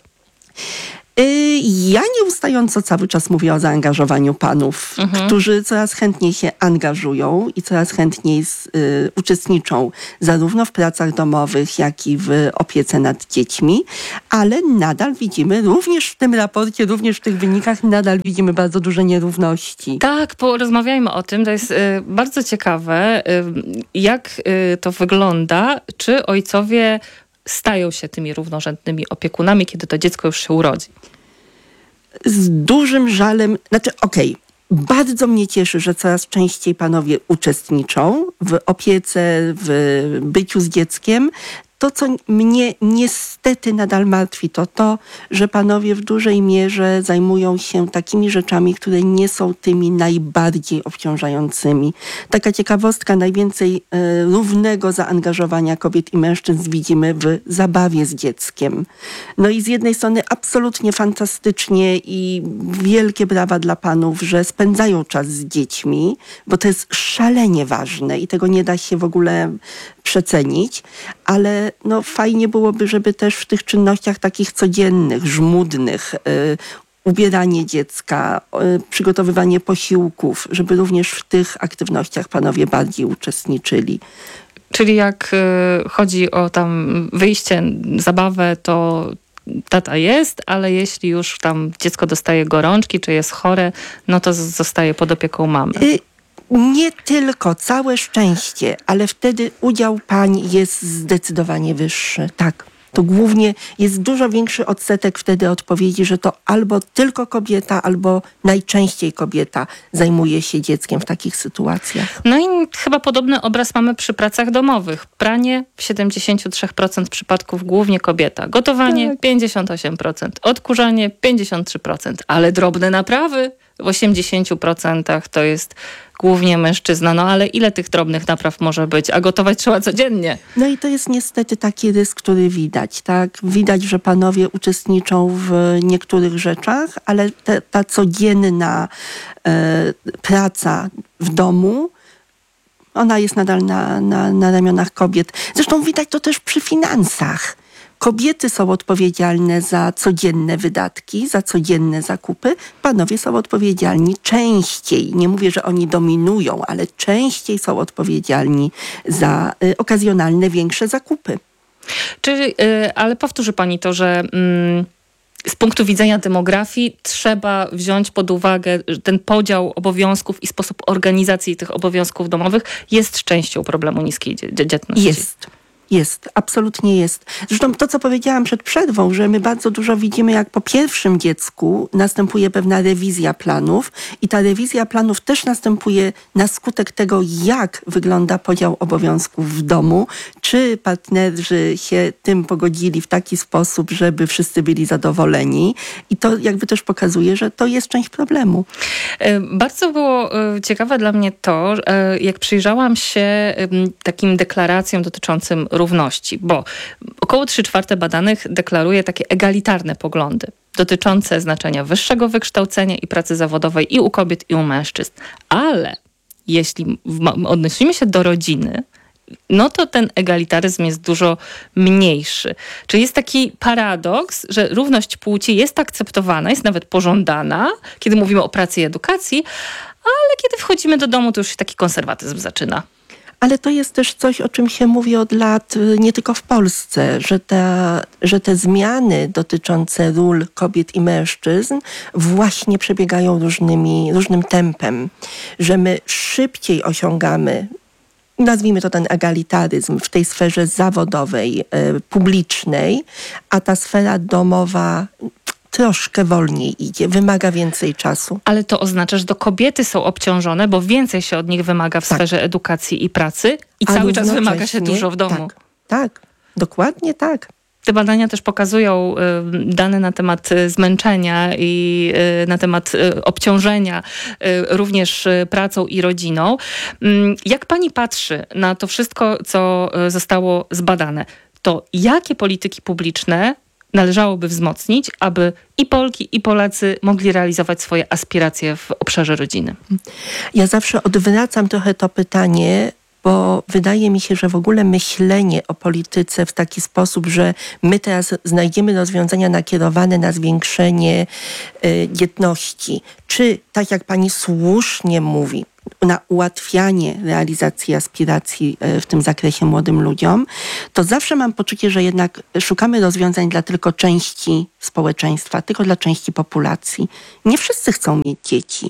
Ja nieustająco cały czas mówię o zaangażowaniu panów, mhm. którzy coraz chętniej się angażują i coraz chętniej z, y, uczestniczą zarówno w pracach domowych, jak i w opiece nad dziećmi, ale nadal widzimy, również w tym raporcie, również w tych wynikach, nadal widzimy bardzo duże nierówności. Tak, porozmawiajmy o tym. To jest y, bardzo ciekawe, y, jak y, to wygląda, czy ojcowie stają się tymi równorzędnymi opiekunami, kiedy to dziecko już się urodzi. Z dużym żalem, znaczy okej, okay, bardzo mnie cieszy, że coraz częściej panowie uczestniczą w opiece, w byciu z dzieckiem. To, co mnie niestety nadal martwi, to to, że panowie w dużej mierze zajmują się takimi rzeczami, które nie są tymi najbardziej obciążającymi. Taka ciekawostka, najwięcej e, równego zaangażowania kobiet i mężczyzn widzimy w zabawie z dzieckiem. No i z jednej strony absolutnie fantastycznie i wielkie brawa dla panów, że spędzają czas z dziećmi, bo to jest szalenie ważne i tego nie da się w ogóle przecenić, ale no fajnie byłoby, żeby też w tych czynnościach takich codziennych, żmudnych, y, ubieranie dziecka, y, przygotowywanie posiłków, żeby również w tych aktywnościach panowie bardziej uczestniczyli. Czyli jak y, chodzi o tam wyjście, zabawę, to tata jest, ale jeśli już tam dziecko dostaje gorączki, czy jest chore, no to zostaje pod opieką mamy. Y- Nie tylko, całe szczęście, ale wtedy udział pań jest zdecydowanie wyższy. Tak, to głównie jest dużo większy odsetek wtedy odpowiedzi, że to albo tylko kobieta, albo najczęściej kobieta zajmuje się dzieckiem w takich sytuacjach. No i chyba podobny obraz mamy przy pracach domowych. Pranie w siedemdziesiąt trzy procent przypadków głównie kobieta. Gotowanie tak. pięćdziesiąt osiem procent. Odkurzanie pięćdziesiąt trzy procent. Ale drobne naprawy w osiemdziesiąt procent to jest głównie mężczyzna. No ale ile tych drobnych napraw może być? A gotować trzeba codziennie. No i to jest niestety taki rys, który widać. Tak? Widać, że panowie uczestniczą w niektórych rzeczach, ale te, ta codzienna e, praca w domu, ona jest nadal na, na, na ramionach kobiet. Zresztą widać to też przy finansach. Kobiety są odpowiedzialne za codzienne wydatki, za codzienne zakupy. Panowie są odpowiedzialni częściej. Nie mówię, że oni dominują, ale częściej są odpowiedzialni za y, okazjonalne, większe zakupy. Czyli, y, ale powtórzy pani to, że... Mm... Z punktu widzenia demografii trzeba wziąć pod uwagę ten podział obowiązków i sposób organizacji tych obowiązków domowych jest częścią problemu niskiej dzietności. Jest. Jest, absolutnie jest. Zresztą to, co powiedziałam przed przerwą, że my bardzo dużo widzimy, jak po pierwszym dziecku następuje pewna rewizja planów i ta rewizja planów też następuje na skutek tego, jak wygląda podział obowiązków w domu, czy partnerzy się tym pogodzili w taki sposób, żeby wszyscy byli zadowoleni i to jakby też pokazuje, że to jest część problemu. Bardzo było ciekawe dla mnie to, jak przyjrzałam się takim deklaracjom dotyczącym równości, bo około trzy czwarte badanych deklaruje takie egalitarne poglądy dotyczące znaczenia wyższego wykształcenia i pracy zawodowej i u kobiet, i u mężczyzn. Ale jeśli odnosimy się do rodziny, no to ten egalitaryzm jest dużo mniejszy. Czyli jest taki paradoks, że równość płci jest akceptowana, jest nawet pożądana, kiedy mówimy o pracy i edukacji, ale kiedy wchodzimy do domu, to już się taki konserwatyzm zaczyna. Ale to jest też coś, o czym się mówi od lat, nie tylko w Polsce, że, ta, że te zmiany dotyczące ról kobiet i mężczyzn właśnie przebiegają różnymi, różnym tempem, że my szybciej osiągamy, nazwijmy to ten egalitaryzm w tej sferze zawodowej, y, publicznej, a ta sfera domowa troszkę wolniej idzie, wymaga więcej czasu. Ale to oznacza, że to kobiety są obciążone, bo więcej się od nich wymaga w tak. sferze edukacji i pracy i a cały czas wymaga się dużo w domu. Tak, tak, dokładnie tak. Te badania też pokazują y, dane na temat y, zmęczenia i y, na temat y, obciążenia y, również y, pracą i rodziną. Y, jak pani patrzy na to wszystko, co y, zostało zbadane, to jakie polityki publiczne należałoby wzmocnić, aby i Polki, i Polacy mogli realizować swoje aspiracje w obszarze rodziny? Ja zawsze odwracam trochę to pytanie, bo wydaje mi się, że w ogóle myślenie o polityce w taki sposób, że my teraz znajdziemy rozwiązania nakierowane na zwiększenie y, dzietności, czy tak jak pani słusznie mówi, na ułatwianie realizacji aspiracji w tym zakresie młodym ludziom, to zawsze mam poczucie, że jednak szukamy rozwiązań dla tylko części społeczeństwa, tylko dla części populacji. Nie wszyscy chcą mieć dzieci.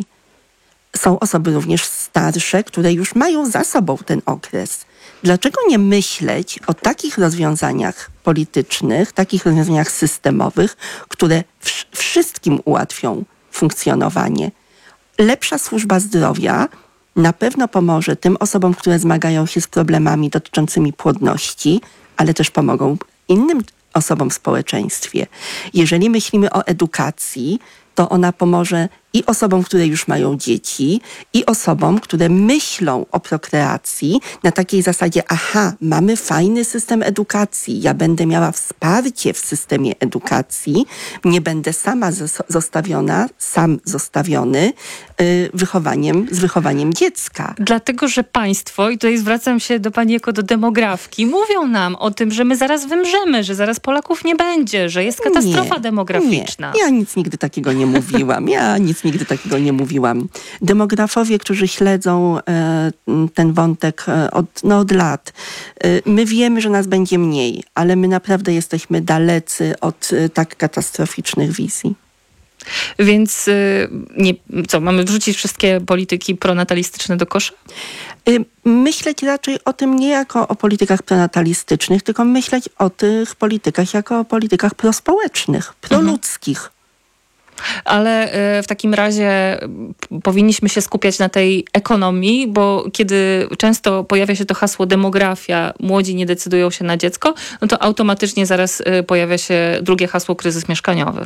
Są osoby również starsze, które już mają za sobą ten okres. Dlaczego nie myśleć o takich rozwiązaniach politycznych, takich rozwiązaniach systemowych, które w- wszystkim ułatwią funkcjonowanie? Lepsza służba zdrowia na pewno pomoże tym osobom, które zmagają się z problemami dotyczącymi płodności, ale też pomogą innym osobom w społeczeństwie. Jeżeli myślimy o edukacji, to ona pomoże i osobom, które już mają dzieci, i osobom, które myślą o prokreacji na takiej zasadzie, aha, mamy fajny system edukacji, ja będę miała wsparcie w systemie edukacji, nie będę sama zostawiona, sam zostawiony yy, wychowaniem, z wychowaniem dziecka. Dlatego, że państwo, i tutaj zwracam się do pani jako do demografki, mówią nam o tym, że my zaraz wymrzemy, że zaraz Polaków nie będzie, że jest katastrofa nie, demograficzna. Nie, ja nic nigdy takiego nie mówiłam. Ja nic nigdy takiego nie mówiłam. Demografowie, którzy śledzą e, ten wątek e, od, no, od lat, e, my wiemy, że nas będzie mniej, ale my naprawdę jesteśmy dalecy od e, tak katastroficznych wizji. Więc y, nie, co, mamy wrzucić wszystkie polityki pronatalistyczne do kosza? Myśleć raczej o tym nie jako o politykach pronatalistycznych, tylko myśleć o tych politykach jako o politykach prospołecznych, proludzkich. Mhm. Ale w takim razie powinniśmy się skupiać na tej ekonomii, bo kiedy często pojawia się to hasło demografia, młodzi nie decydują się na dziecko, no to automatycznie zaraz pojawia się drugie hasło kryzys mieszkaniowy.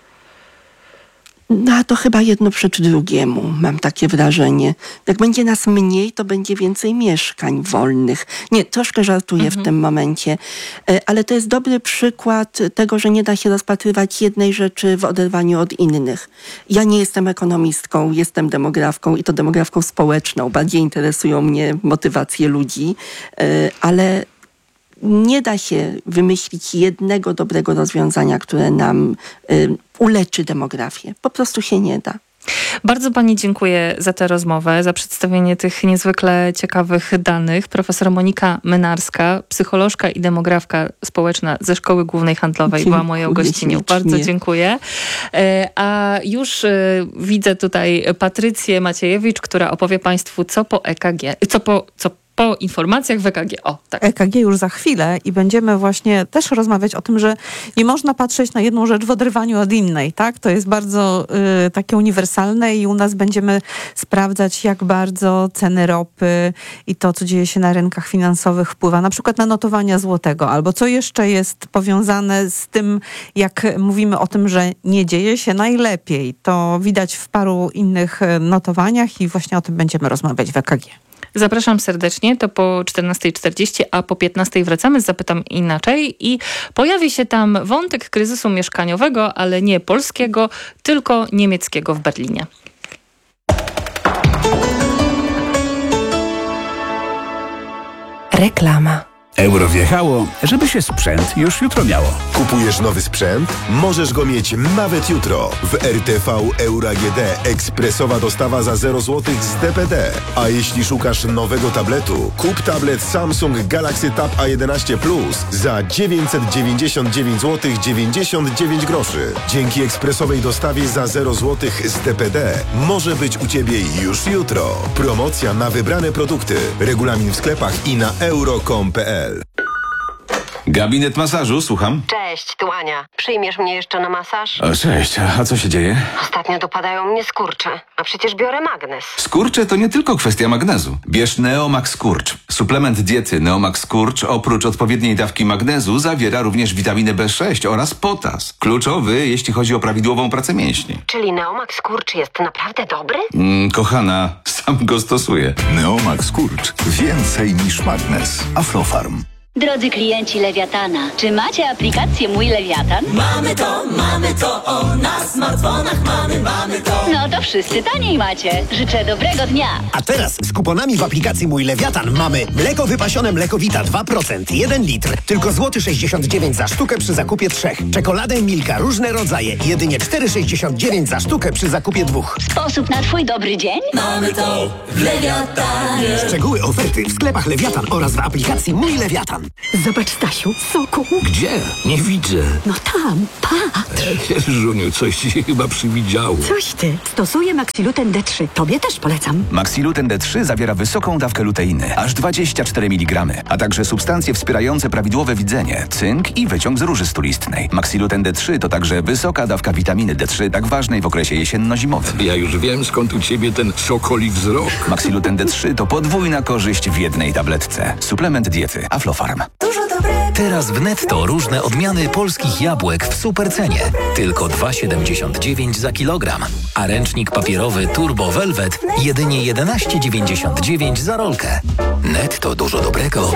No to chyba jedno przeczy drugiemu, mam takie wrażenie. Jak będzie nas mniej, to będzie więcej mieszkań wolnych. Nie, troszkę żartuję mhm. w tym momencie, ale to jest dobry przykład tego, że nie da się rozpatrywać jednej rzeczy w oderwaniu od innych. Ja nie jestem ekonomistką, jestem demografką i to demografką społeczną. Bardziej interesują mnie motywacje ludzi, ale nie da się wymyślić jednego dobrego rozwiązania, które nam y, uleczy demografię. Po prostu się nie da. Bardzo pani dziękuję za tę rozmowę, za przedstawienie tych niezwykle ciekawych danych. Profesor Monika Mynarska, psycholożka i demografka społeczna ze Szkoły Głównej Handlowej, dziękuję, była moją gościnią. Bardzo dziękuję. A już widzę tutaj Patrycję Maciejewicz, która opowie państwu, co po E K G, co po, co po informacjach w E K G. O, tak. E K G już za chwilę i będziemy właśnie też rozmawiać o tym, że nie można patrzeć na jedną rzecz w oderwaniu od innej, tak? To jest bardzo y, takie uniwersalne i u nas będziemy sprawdzać, jak bardzo ceny ropy i to, co dzieje się na rynkach finansowych, wpływa na przykład na notowania złotego, albo co jeszcze jest powiązane z tym, jak mówimy o tym, że nie dzieje się najlepiej. To widać w paru innych notowaniach i właśnie o tym będziemy rozmawiać w E K G. Zapraszam serdecznie, to po czternastej czterdzieści, a po piętnastej wracamy z Zapytam Inaczej i pojawi się tam wątek kryzysu mieszkaniowego, ale nie polskiego, tylko niemieckiego w Berlinie. Reklama. Euro wjechało, żeby się sprzęt już jutro miało. Kupujesz nowy sprzęt? Możesz go mieć nawet jutro. W R T V Euro A G D ekspresowa dostawa za zero złotych z D P D. A jeśli szukasz nowego tabletu, kup tablet Samsung Galaxy Tab A jedenaście Plus za dziewięćset dziewięćdziesiąt dziewięć złotych dziewięćdziesiąt dziewięć groszy. Dzięki ekspresowej dostawie za zero złotych z D P D może być u Ciebie już jutro. Promocja na wybrane produkty. Regulamin w sklepach i na euro kropka com kropka p l. Gabinet masażu, słucham. Cześć, tu Ania. Przyjmiesz mnie jeszcze na masaż? O, cześć, a co się dzieje? Ostatnio dopadają mnie skurcze, a przecież biorę magnez. Skurcze to nie tylko kwestia magnezu. Bierz Neomax Skurcz. Suplement diety Neomax Skurcz oprócz odpowiedniej dawki magnezu zawiera również witaminę B sześć oraz potas. Kluczowy, jeśli chodzi o prawidłową pracę mięśni. Czyli Neomax Skurcz jest naprawdę dobry? Mm, kochana, sam go stosuję. Neomax Skurcz. Więcej niż magnez. Aflofarm. Drodzy klienci Lewiatana, czy macie aplikację Mój Lewiatan? Mamy to, mamy to, o, na smartfonach mamy, mamy to. No to wszyscy taniej macie. Życzę dobrego dnia. A teraz z kuponami w aplikacji Mój Lewiatan mamy mleko wypasione Mlekowita dwa procent, jeden litr, tylko złoty sześćdziesiąt dziewięć za sztukę przy zakupie trzech. Czekoladę Milka, różne rodzaje, jedynie cztery sześćdziesiąt dziewięć za sztukę przy zakupie dwóch. Sposób na twój dobry dzień? Mamy to w Lewiatanie. Szczegóły oferty w sklepach Lewiatan oraz w aplikacji Mój Lewiatan. Zobacz, Stasiu, soku. Gdzie? Nie widzę. No tam, patrz. Żuniu, coś ci się chyba przywidziało. Coś ty. Stosuję Maxiluten D trzy. Tobie też polecam. Maxiluten D trzy zawiera wysoką dawkę luteiny, aż dwadzieścia cztery miligramy, a także substancje wspierające prawidłowe widzenie, cynk i wyciąg z róży stulistnej. Maxiluten D trzy to także wysoka dawka witaminy D trzy, tak ważnej w okresie jesienno-zimowym. Ja już wiem, skąd u ciebie ten sokoli wzrok. Maxiluten D trzy to podwójna korzyść w jednej tabletce. Suplement diety Aflofarm. Dużo dobrego. Teraz w Netto różne odmiany polskich jabłek w supercenie. Tylko dwa siedemdziesiąt dziewięć za kilogram. A ręcznik papierowy Turbo Velvet jedynie jedenaście dziewięćdziesiąt dziewięć za rolkę. Netto, dużo dobrego.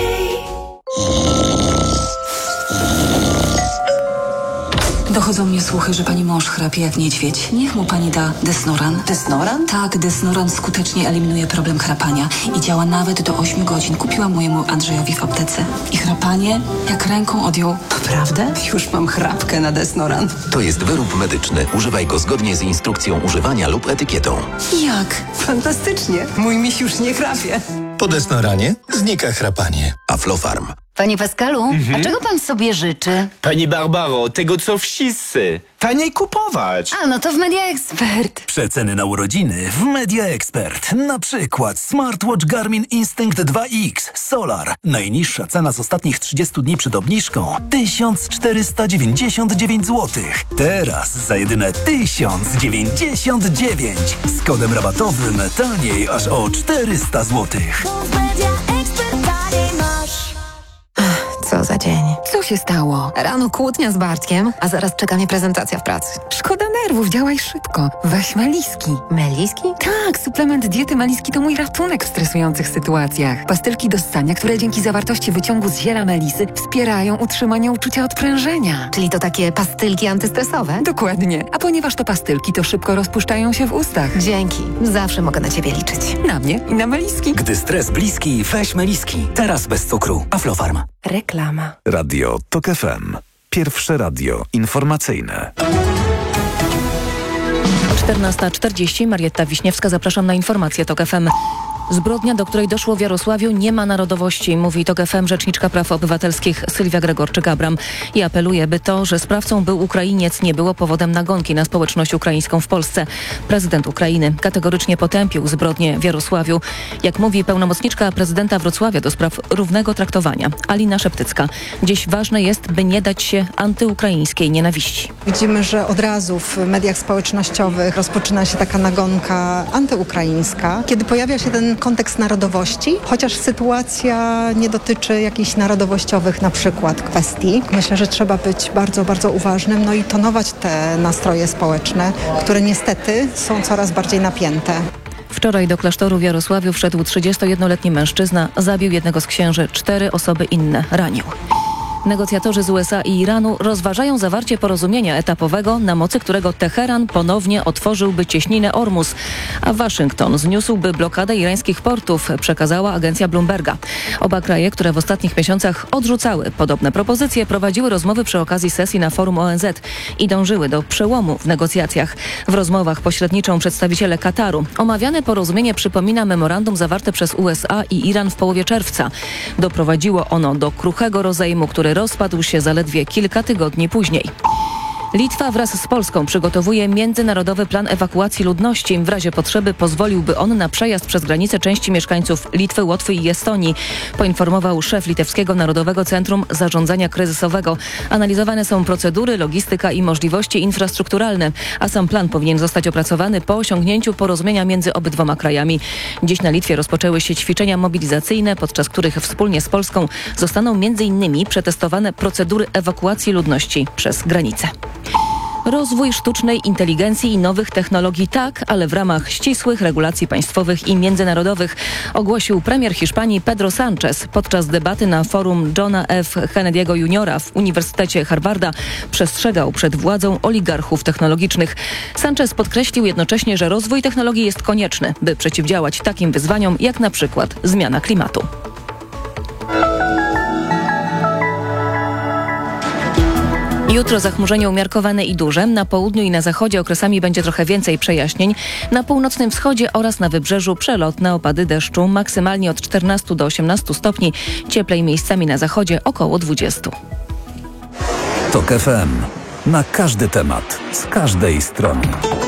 Dochodzą mnie słuchy, że pani mąż chrapie jak niedźwiedź. Niech mu pani da Desnoran. Desnoran? Tak, Desnoran skutecznie eliminuje problem chrapania i działa nawet do ośmiu godzin. Kupiłam mojemu Andrzejowi w aptece. I chrapanie jak ręką odjął. Naprawdę? Już mam chrapkę na Desnoran. To jest wyrób medyczny. Używaj go zgodnie z instrukcją używania lub etykietą. Jak? Fantastycznie. Mój miś już nie chrapie. Po Desnoranie znika chrapanie. Aflofarm. Panie Pascalu, Mhm. a czego pan sobie życzy? Pani Barbaro, tego co wszyscy. Taniej kupować. A, no to w Media Expert. Przeceny na urodziny w Media Expert. Na przykład smartwatch Garmin Instinct dwa X Solar. Najniższa cena z ostatnich trzydziestu dni przed obniżką tysiąc czterysta dziewięćdziesiąt dziewięć złotych. Teraz za jedyne tysiąc dziewięćdziesiąt dziewięć. Z kodem rabatowym taniej aż o czterysta złotych. Co za dzień. Co się stało? Rano kłótnia z Bartkiem, a zaraz czeka mnie prezentacja w pracy. Szkoda nerwów, działaj szybko. Weź Meliski. Meliski? Tak, suplement diety Meliski to mój ratunek w stresujących sytuacjach. Pastylki do ssania, które dzięki zawartości wyciągu z ziela melisy wspierają utrzymanie uczucia odprężenia. Czyli to takie pastylki antystresowe? Dokładnie. A ponieważ to pastylki, to szybko rozpuszczają się w ustach. Dzięki. Zawsze mogę na ciebie liczyć. Na mnie i na Meliski. Gdy stres bliski, weź Meliski. Teraz bez cukru. Aflofarm. Reklama. Radio TOK F M. Pierwsze radio informacyjne. czternasta czterdzieści. Marietta Wiśniewska. Zapraszam na informacje TOK F M. Zbrodnia, do której doszło w Jarosławiu, nie ma narodowości, mówi TOK F M rzeczniczka praw obywatelskich Sylwia Gregorczyk-Abram i apeluje, by to, że sprawcą był Ukrainiec, nie było powodem nagonki na społeczność ukraińską w Polsce. Prezydent Ukrainy kategorycznie potępił zbrodnię w Jarosławiu. Jak mówi pełnomocniczka prezydenta Wrocławia do spraw równego traktowania, Alina Szeptycka, dziś ważne jest, by nie dać się antyukraińskiej nienawiści. Widzimy, że od razu w mediach społecznościowych rozpoczyna się taka nagonka antyukraińska, kiedy pojawia się ten kontekst narodowości, chociaż sytuacja nie dotyczy jakichś narodowościowych na przykład kwestii. Myślę, że trzeba być bardzo, bardzo uważnym, no i tonować te nastroje społeczne, które niestety są coraz bardziej napięte. Wczoraj do klasztoru w Jarosławiu wszedł trzydziestojednoletni mężczyzna, zabił jednego z księży, cztery osoby inne ranił. Negocjatorzy z U S A i Iranu rozważają zawarcie porozumienia etapowego, na mocy którego Teheran ponownie otworzyłby cieśninę Ormus, a Waszyngton zniósłby blokadę irańskich portów, przekazała agencja Bloomberga. Oba kraje, które w ostatnich miesiącach odrzucały podobne propozycje, prowadziły rozmowy przy okazji sesji na forum O N Z i dążyły do przełomu w negocjacjach. W rozmowach pośredniczą przedstawiciele Kataru. Omawiane porozumienie przypomina memorandum zawarte przez U S A i Iran w połowie czerwca. Doprowadziło ono do kruchego rozejmu, który rozpadł się zaledwie kilka tygodni później. Litwa wraz z Polską przygotowuje międzynarodowy plan ewakuacji ludności. W razie potrzeby pozwoliłby on na przejazd przez granicę części mieszkańców Litwy, Łotwy i Estonii, poinformował szef Litewskiego Narodowego Centrum Zarządzania Kryzysowego. Analizowane są procedury, logistyka i możliwości infrastrukturalne, a sam plan powinien zostać opracowany po osiągnięciu porozumienia między obydwoma krajami. Dziś na Litwie rozpoczęły się ćwiczenia mobilizacyjne, podczas których wspólnie z Polską zostaną między innymi przetestowane procedury ewakuacji ludności przez granicę. Rozwój sztucznej inteligencji i nowych technologii tak, ale w ramach ścisłych regulacji państwowych i międzynarodowych, ogłosił premier Hiszpanii Pedro Sánchez podczas debaty na forum Johna F. Kennedy'ego juniora w Uniwersytecie Harvarda. Przestrzegał przed władzą oligarchów technologicznych. Sánchez podkreślił jednocześnie, że rozwój technologii jest konieczny, by przeciwdziałać takim wyzwaniom jak na przykład zmiana klimatu. Jutro zachmurzenie umiarkowane i duże. Na południu i na zachodzie okresami będzie trochę więcej przejaśnień. Na północnym wschodzie oraz na wybrzeżu przelotne opady deszczu. Maksymalnie od czternastu do osiemnastu stopni. Cieplej miejscami na zachodzie około dwudziestu. TOK F M. Na każdy temat. Z każdej strony.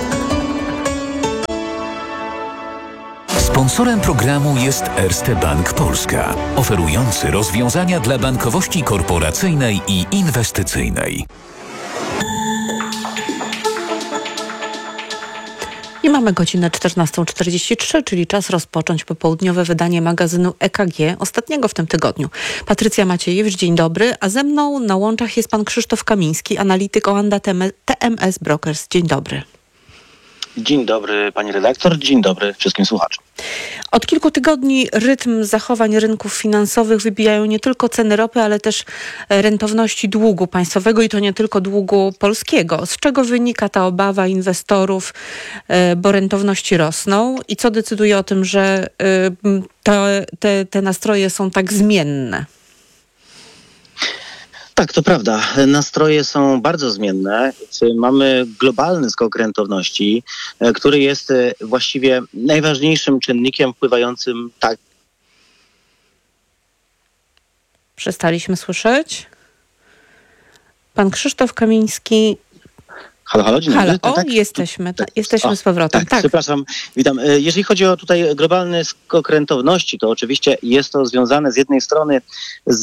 Sponsorem programu jest Erste Bank Polska, oferujący rozwiązania dla bankowości korporacyjnej i inwestycyjnej. I mamy godzinę czternastą czterdzieści trzy, czyli czas rozpocząć popołudniowe wydanie magazynu E K G, ostatniego w tym tygodniu. Patrycja Maciejewicz, dzień dobry, a ze mną na łączach jest pan Krzysztof Kamiński, analityk Oanda T M S Brokers. Dzień dobry. Dzień dobry pani redaktor, dzień dobry wszystkim słuchaczom. Od kilku tygodni rytm zachowań rynków finansowych wybijają nie tylko ceny ropy, ale też rentowności długu państwowego i to nie tylko długu polskiego. Z czego wynika ta obawa inwestorów, bo rentowności rosną i co decyduje o tym, że te, te, te nastroje są tak zmienne? Tak, to prawda. Nastroje są bardzo zmienne. Mamy globalny skok rentowności, który jest właściwie najważniejszym czynnikiem wpływającym tak. Przestaliśmy słyszeć. Pan Krzysztof Kamiński. Halo, halo, dzień dobry. Halo, o, tak, jesteśmy, tak, jesteśmy o, z powrotem. Tak, tak, przepraszam, witam. Jeżeli chodzi o tutaj globalny skok rentowności, to oczywiście jest to związane z jednej strony z,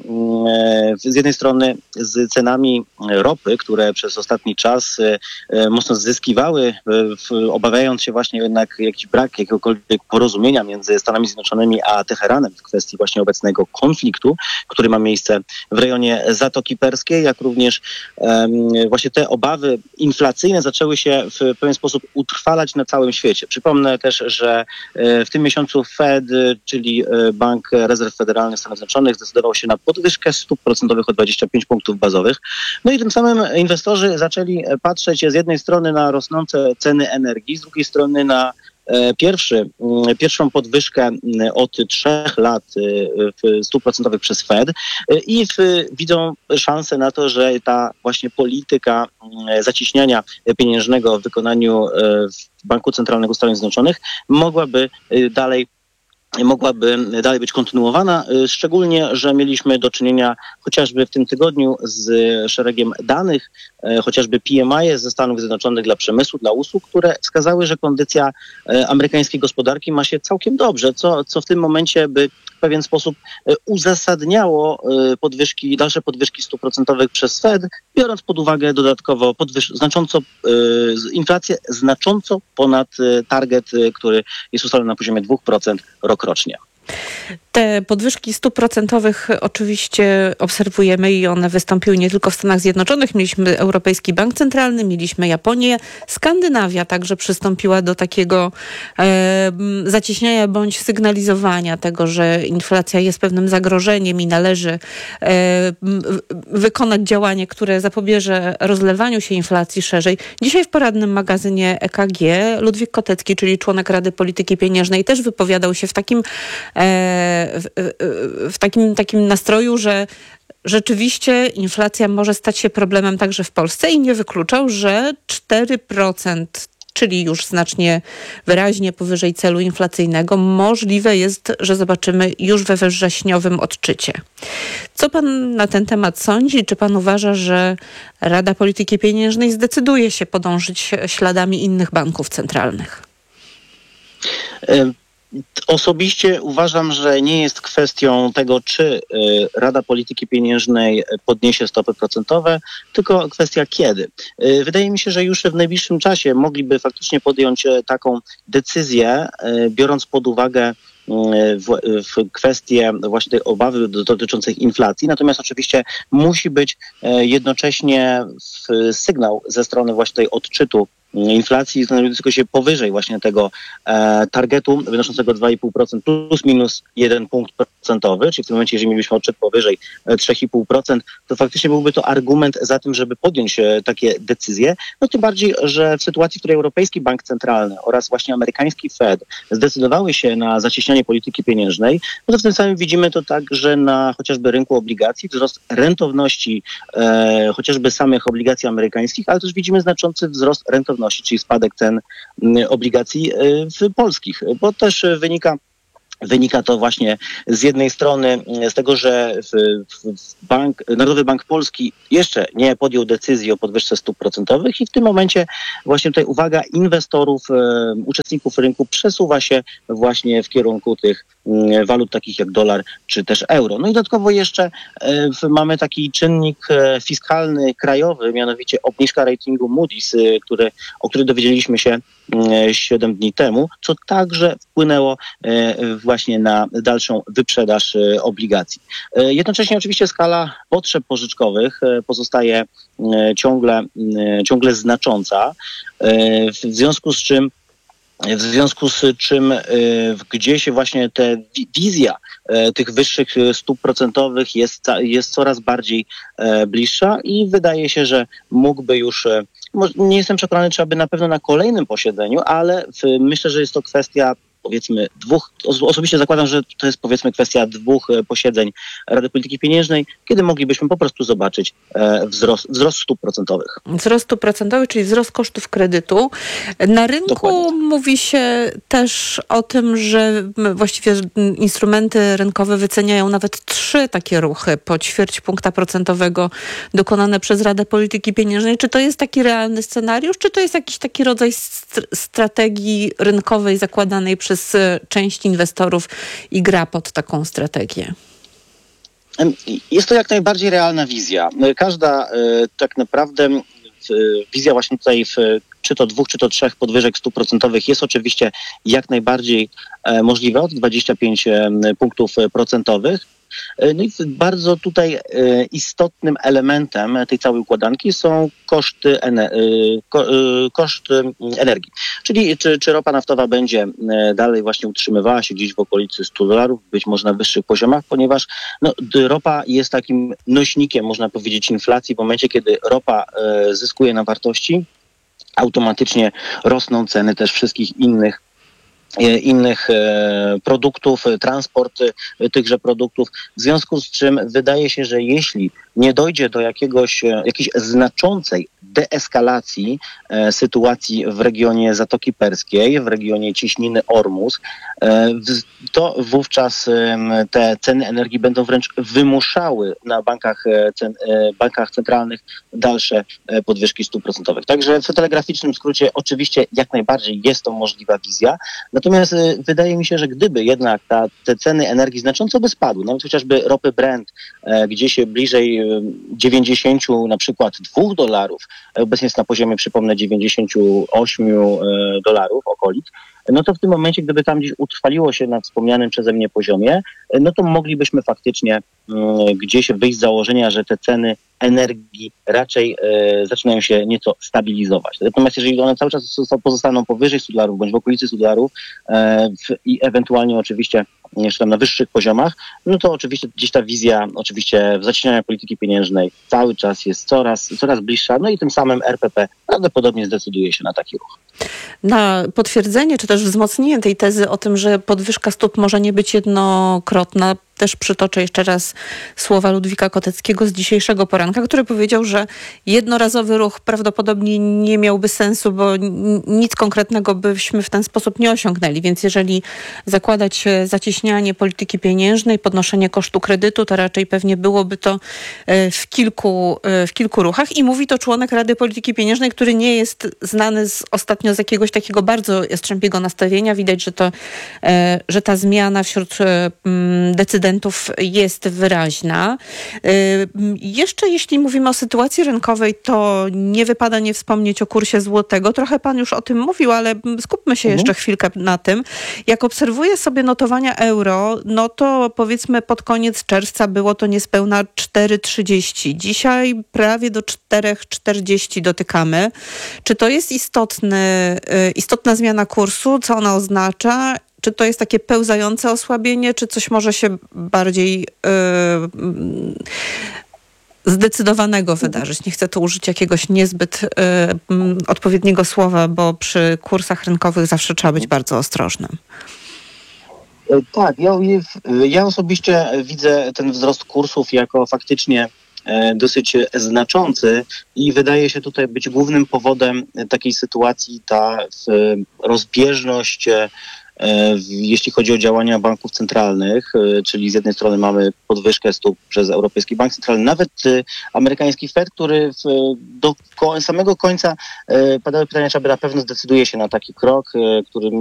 z jednej strony z cenami ropy, które przez ostatni czas mocno zyskiwały, obawiając się właśnie jednak jakiś brak jakiegokolwiek porozumienia między Stanami Zjednoczonymi a Teheranem w kwestii właśnie obecnego konfliktu, który ma miejsce w rejonie Zatoki Perskiej, jak również um, właśnie te obawy inflacyjne zaczęły się w pewien sposób utrwalać na całym świecie. Przypomnę też, że w tym miesiącu Fed, czyli Bank Rezerw Federalnych Stanów Zjednoczonych, zdecydował się na podwyżkę stóp procentowych o dwadzieścia pięć punktów bazowych. No i tym samym inwestorzy zaczęli patrzeć z jednej strony na rosnące ceny energii, z drugiej strony na Pierwszy, pierwszą podwyżkę od trzech lat stóp procentowych przez Fed i w, widzą szansę na to, że ta właśnie polityka zacieśniania pieniężnego w wykonaniu Banku Centralnego Stanów Zjednoczonych mogłaby dalej mogłaby dalej być kontynuowana, szczególnie, że mieliśmy do czynienia chociażby w tym tygodniu z szeregiem danych, chociażby P M I ze Stanów Zjednoczonych dla przemysłu, dla usług, które wskazały, że kondycja amerykańskiej gospodarki ma się całkiem dobrze, co, co w tym momencie by w pewien sposób uzasadniało podwyżki, dalsze podwyżki stóp procentowych przez Fed, biorąc pod uwagę dodatkowo podwyż- znacząco, inflację znacząco ponad target, który jest ustalony na poziomie dwa procent rokrocznie. Te podwyżki stóp procentowych oczywiście obserwujemy i one wystąpiły nie tylko w Stanach Zjednoczonych. Mieliśmy Europejski Bank Centralny, mieliśmy Japonię. Skandynawia także przystąpiła do takiego e, zacieśniania bądź sygnalizowania tego, że inflacja jest pewnym zagrożeniem i należy e, wykonać działanie, które zapobierze rozlewaniu się inflacji szerzej. Dzisiaj w poradnym magazynie E K G Ludwik Kotecki, czyli członek Rady Polityki Pieniężnej, też wypowiadał się w takim e, W, w takim, takim nastroju, że rzeczywiście inflacja może stać się problemem także w Polsce i nie wykluczał, że cztery procent, czyli już znacznie wyraźnie powyżej celu inflacyjnego, możliwe jest, że zobaczymy już we wrześniowym odczycie. Co pan na ten temat sądzi? Czy pan uważa, że Rada Polityki Pieniężnej zdecyduje się podążyć śladami innych banków centralnych? Y- Osobiście uważam, że nie jest kwestią tego, czy Rada Polityki Pieniężnej podniesie stopy procentowe, tylko kwestia kiedy. Wydaje mi się, że już w najbliższym czasie mogliby faktycznie podjąć taką decyzję, biorąc pod uwagę w, w kwestie właśnie tej obawy dotyczących inflacji. Natomiast oczywiście musi być jednocześnie sygnał ze strony właśnie tej odczytu inflacji znajdującego się powyżej właśnie tego e, targetu wynoszącego dwa i pół procent plus minus jeden punkt procentowy, czyli w tym momencie, jeżeli mielibyśmy odczyt powyżej trzy i pół procent, to faktycznie byłby to argument za tym, żeby podjąć e, takie decyzje. No tym bardziej, że w sytuacji, w której Europejski Bank Centralny oraz właśnie amerykański Fed zdecydowały się na zacieśnianie polityki pieniężnej, no to w tym samym widzimy to także na chociażby rynku obligacji, wzrost rentowności e, chociażby samych obligacji amerykańskich, ale też widzimy znaczący wzrost rentowności, czyli spadek cen obligacji w polskich, bo też wynika Wynika to właśnie z jednej strony z tego, że bank, Narodowy Bank Polski jeszcze nie podjął decyzji o podwyżce stóp procentowych i w tym momencie właśnie tutaj uwaga inwestorów, uczestników rynku przesuwa się właśnie w kierunku tych walut takich jak dolar czy też euro. No i dodatkowo jeszcze mamy taki czynnik fiskalny krajowy, mianowicie obniżka ratingu Moody's, który, o którym dowiedzieliśmy się siedem dni temu, co także wpłynęło właśnie na dalszą wyprzedaż obligacji. Jednocześnie oczywiście skala potrzeb pożyczkowych pozostaje ciągle, ciągle znacząca, w związku z czym W związku z czym gdzieś właśnie ta wizja tych wyższych stóp procentowych jest, jest coraz bardziej bliższa i wydaje się, że mógłby już, nie jestem przekonany, czy aby na pewno na kolejnym posiedzeniu, ale myślę, że jest to kwestia powiedzmy dwóch, osobiście zakładam, że to jest powiedzmy kwestia dwóch posiedzeń Rady Polityki Pieniężnej, kiedy moglibyśmy po prostu zobaczyć wzrost, wzrost stóp procentowych. Wzrost stóp procentowych, czyli wzrost kosztów kredytu. Na rynku Dokładnie. Mówi się też o tym, że właściwie instrumenty rynkowe wyceniają nawet trzy takie ruchy po ćwierć punkta procentowego dokonane przez Radę Polityki Pieniężnej. Czy to jest taki realny scenariusz, czy to jest jakiś taki rodzaj st- strategii rynkowej zakładanej przez część inwestorów i gra pod taką strategię? Jest to jak najbardziej realna wizja. Każda tak naprawdę wizja właśnie tutaj w czy to dwóch, czy to trzech podwyżek stóp procentowych jest oczywiście jak najbardziej możliwa, od dwudziestu pięciu punktów procentowych. No i bardzo tutaj istotnym elementem tej całej układanki są koszty, koszty energii. Czyli czy, czy ropa naftowa będzie dalej właśnie utrzymywała się gdzieś w okolicy stu dolarów, być może na wyższych poziomach, ponieważ no, ropa jest takim nośnikiem, można powiedzieć, inflacji. W momencie, kiedy ropa zyskuje na wartości, automatycznie rosną ceny też wszystkich innych innych produktów, transport tychże produktów, w związku z czym wydaje się, że jeśli nie dojdzie do jakiegoś, jakiejś znaczącej deeskalacji sytuacji w regionie Zatoki Perskiej, w regionie Cieśniny Ormus, to wówczas te ceny energii będą wręcz wymuszały na bankach, bankach centralnych dalsze podwyżki stóp procentowych. Także w telegraficznym skrócie oczywiście jak najbardziej jest to możliwa wizja, natomiast wydaje mi się, że gdyby jednak ta, te ceny energii znacząco by spadły, nawet chociażby ropy Brent gdzieś bliżej dziewięćdziesięciu na przykład dwóch dolarów, obecnie jest na poziomie, przypomnę, dziewięćdziesięciu ośmiu dolarów okolic, no to w tym momencie, gdyby tam gdzieś utrwaliło się na wspomnianym przeze mnie poziomie, no to moglibyśmy faktycznie gdzieś wyjść z założenia, że te ceny energii raczej e, zaczynają się nieco stabilizować. Natomiast jeżeli one cały czas pozostaną powyżej stu dolarów bądź w okolicy stu dolarów e, w, i ewentualnie oczywiście jeszcze tam na wyższych poziomach, no to oczywiście gdzieś ta wizja oczywiście zacieśniania polityki pieniężnej cały czas jest coraz, coraz bliższa, no i tym samym R P P prawdopodobnie zdecyduje się na taki ruch. Na potwierdzenie czy też wzmocnienie tej tezy o tym, że podwyżka stóp może nie być jednokrotna, też przytoczę jeszcze raz słowa Ludwika Koteckiego z dzisiejszego poranka, który powiedział, że jednorazowy ruch prawdopodobnie nie miałby sensu, bo nic konkretnego byśmy w ten sposób nie osiągnęli. Więc jeżeli zakładać zacieśnianie polityki pieniężnej, podnoszenie kosztu kredytu, to raczej pewnie byłoby to w kilku, w kilku ruchach. I mówi to członek Rady Polityki Pieniężnej, który nie jest znany z, ostatnio z jakiegoś takiego bardzo jastrzębiego nastawienia. Widać, że, to, że ta zmiana wśród decydentów jest wyraźna. Jeszcze jeśli mówimy o sytuacji rynkowej, to nie wypada nie wspomnieć o kursie złotego. Trochę pan już o tym mówił, ale skupmy się mhm. jeszcze chwilkę na tym. Jak obserwuję sobie notowania euro, no to powiedzmy pod koniec czerwca było to niespełna cztery trzydzieści. Dzisiaj prawie do cztery czterdzieści dotykamy. Czy to jest istotny, istotna zmiana kursu? Co ona oznacza? Czy to jest takie pełzające osłabienie, czy coś może się bardziej yy, zdecydowanego wydarzyć? Nie chcę tu użyć jakiegoś niezbyt yy, odpowiedniego słowa, bo przy kursach rynkowych zawsze trzeba być bardzo ostrożnym. Tak, ja, ja osobiście widzę ten wzrost kursów jako faktycznie dosyć znaczący i wydaje się tutaj być głównym powodem takiej sytuacji ta rozbieżność, jeśli chodzi o działania banków centralnych, czyli z jednej strony mamy podwyżkę stóp przez Europejski Bank Centralny, nawet amerykański Fed, który do samego końca padały pytania, czy aby na pewno zdecyduje się na taki krok, który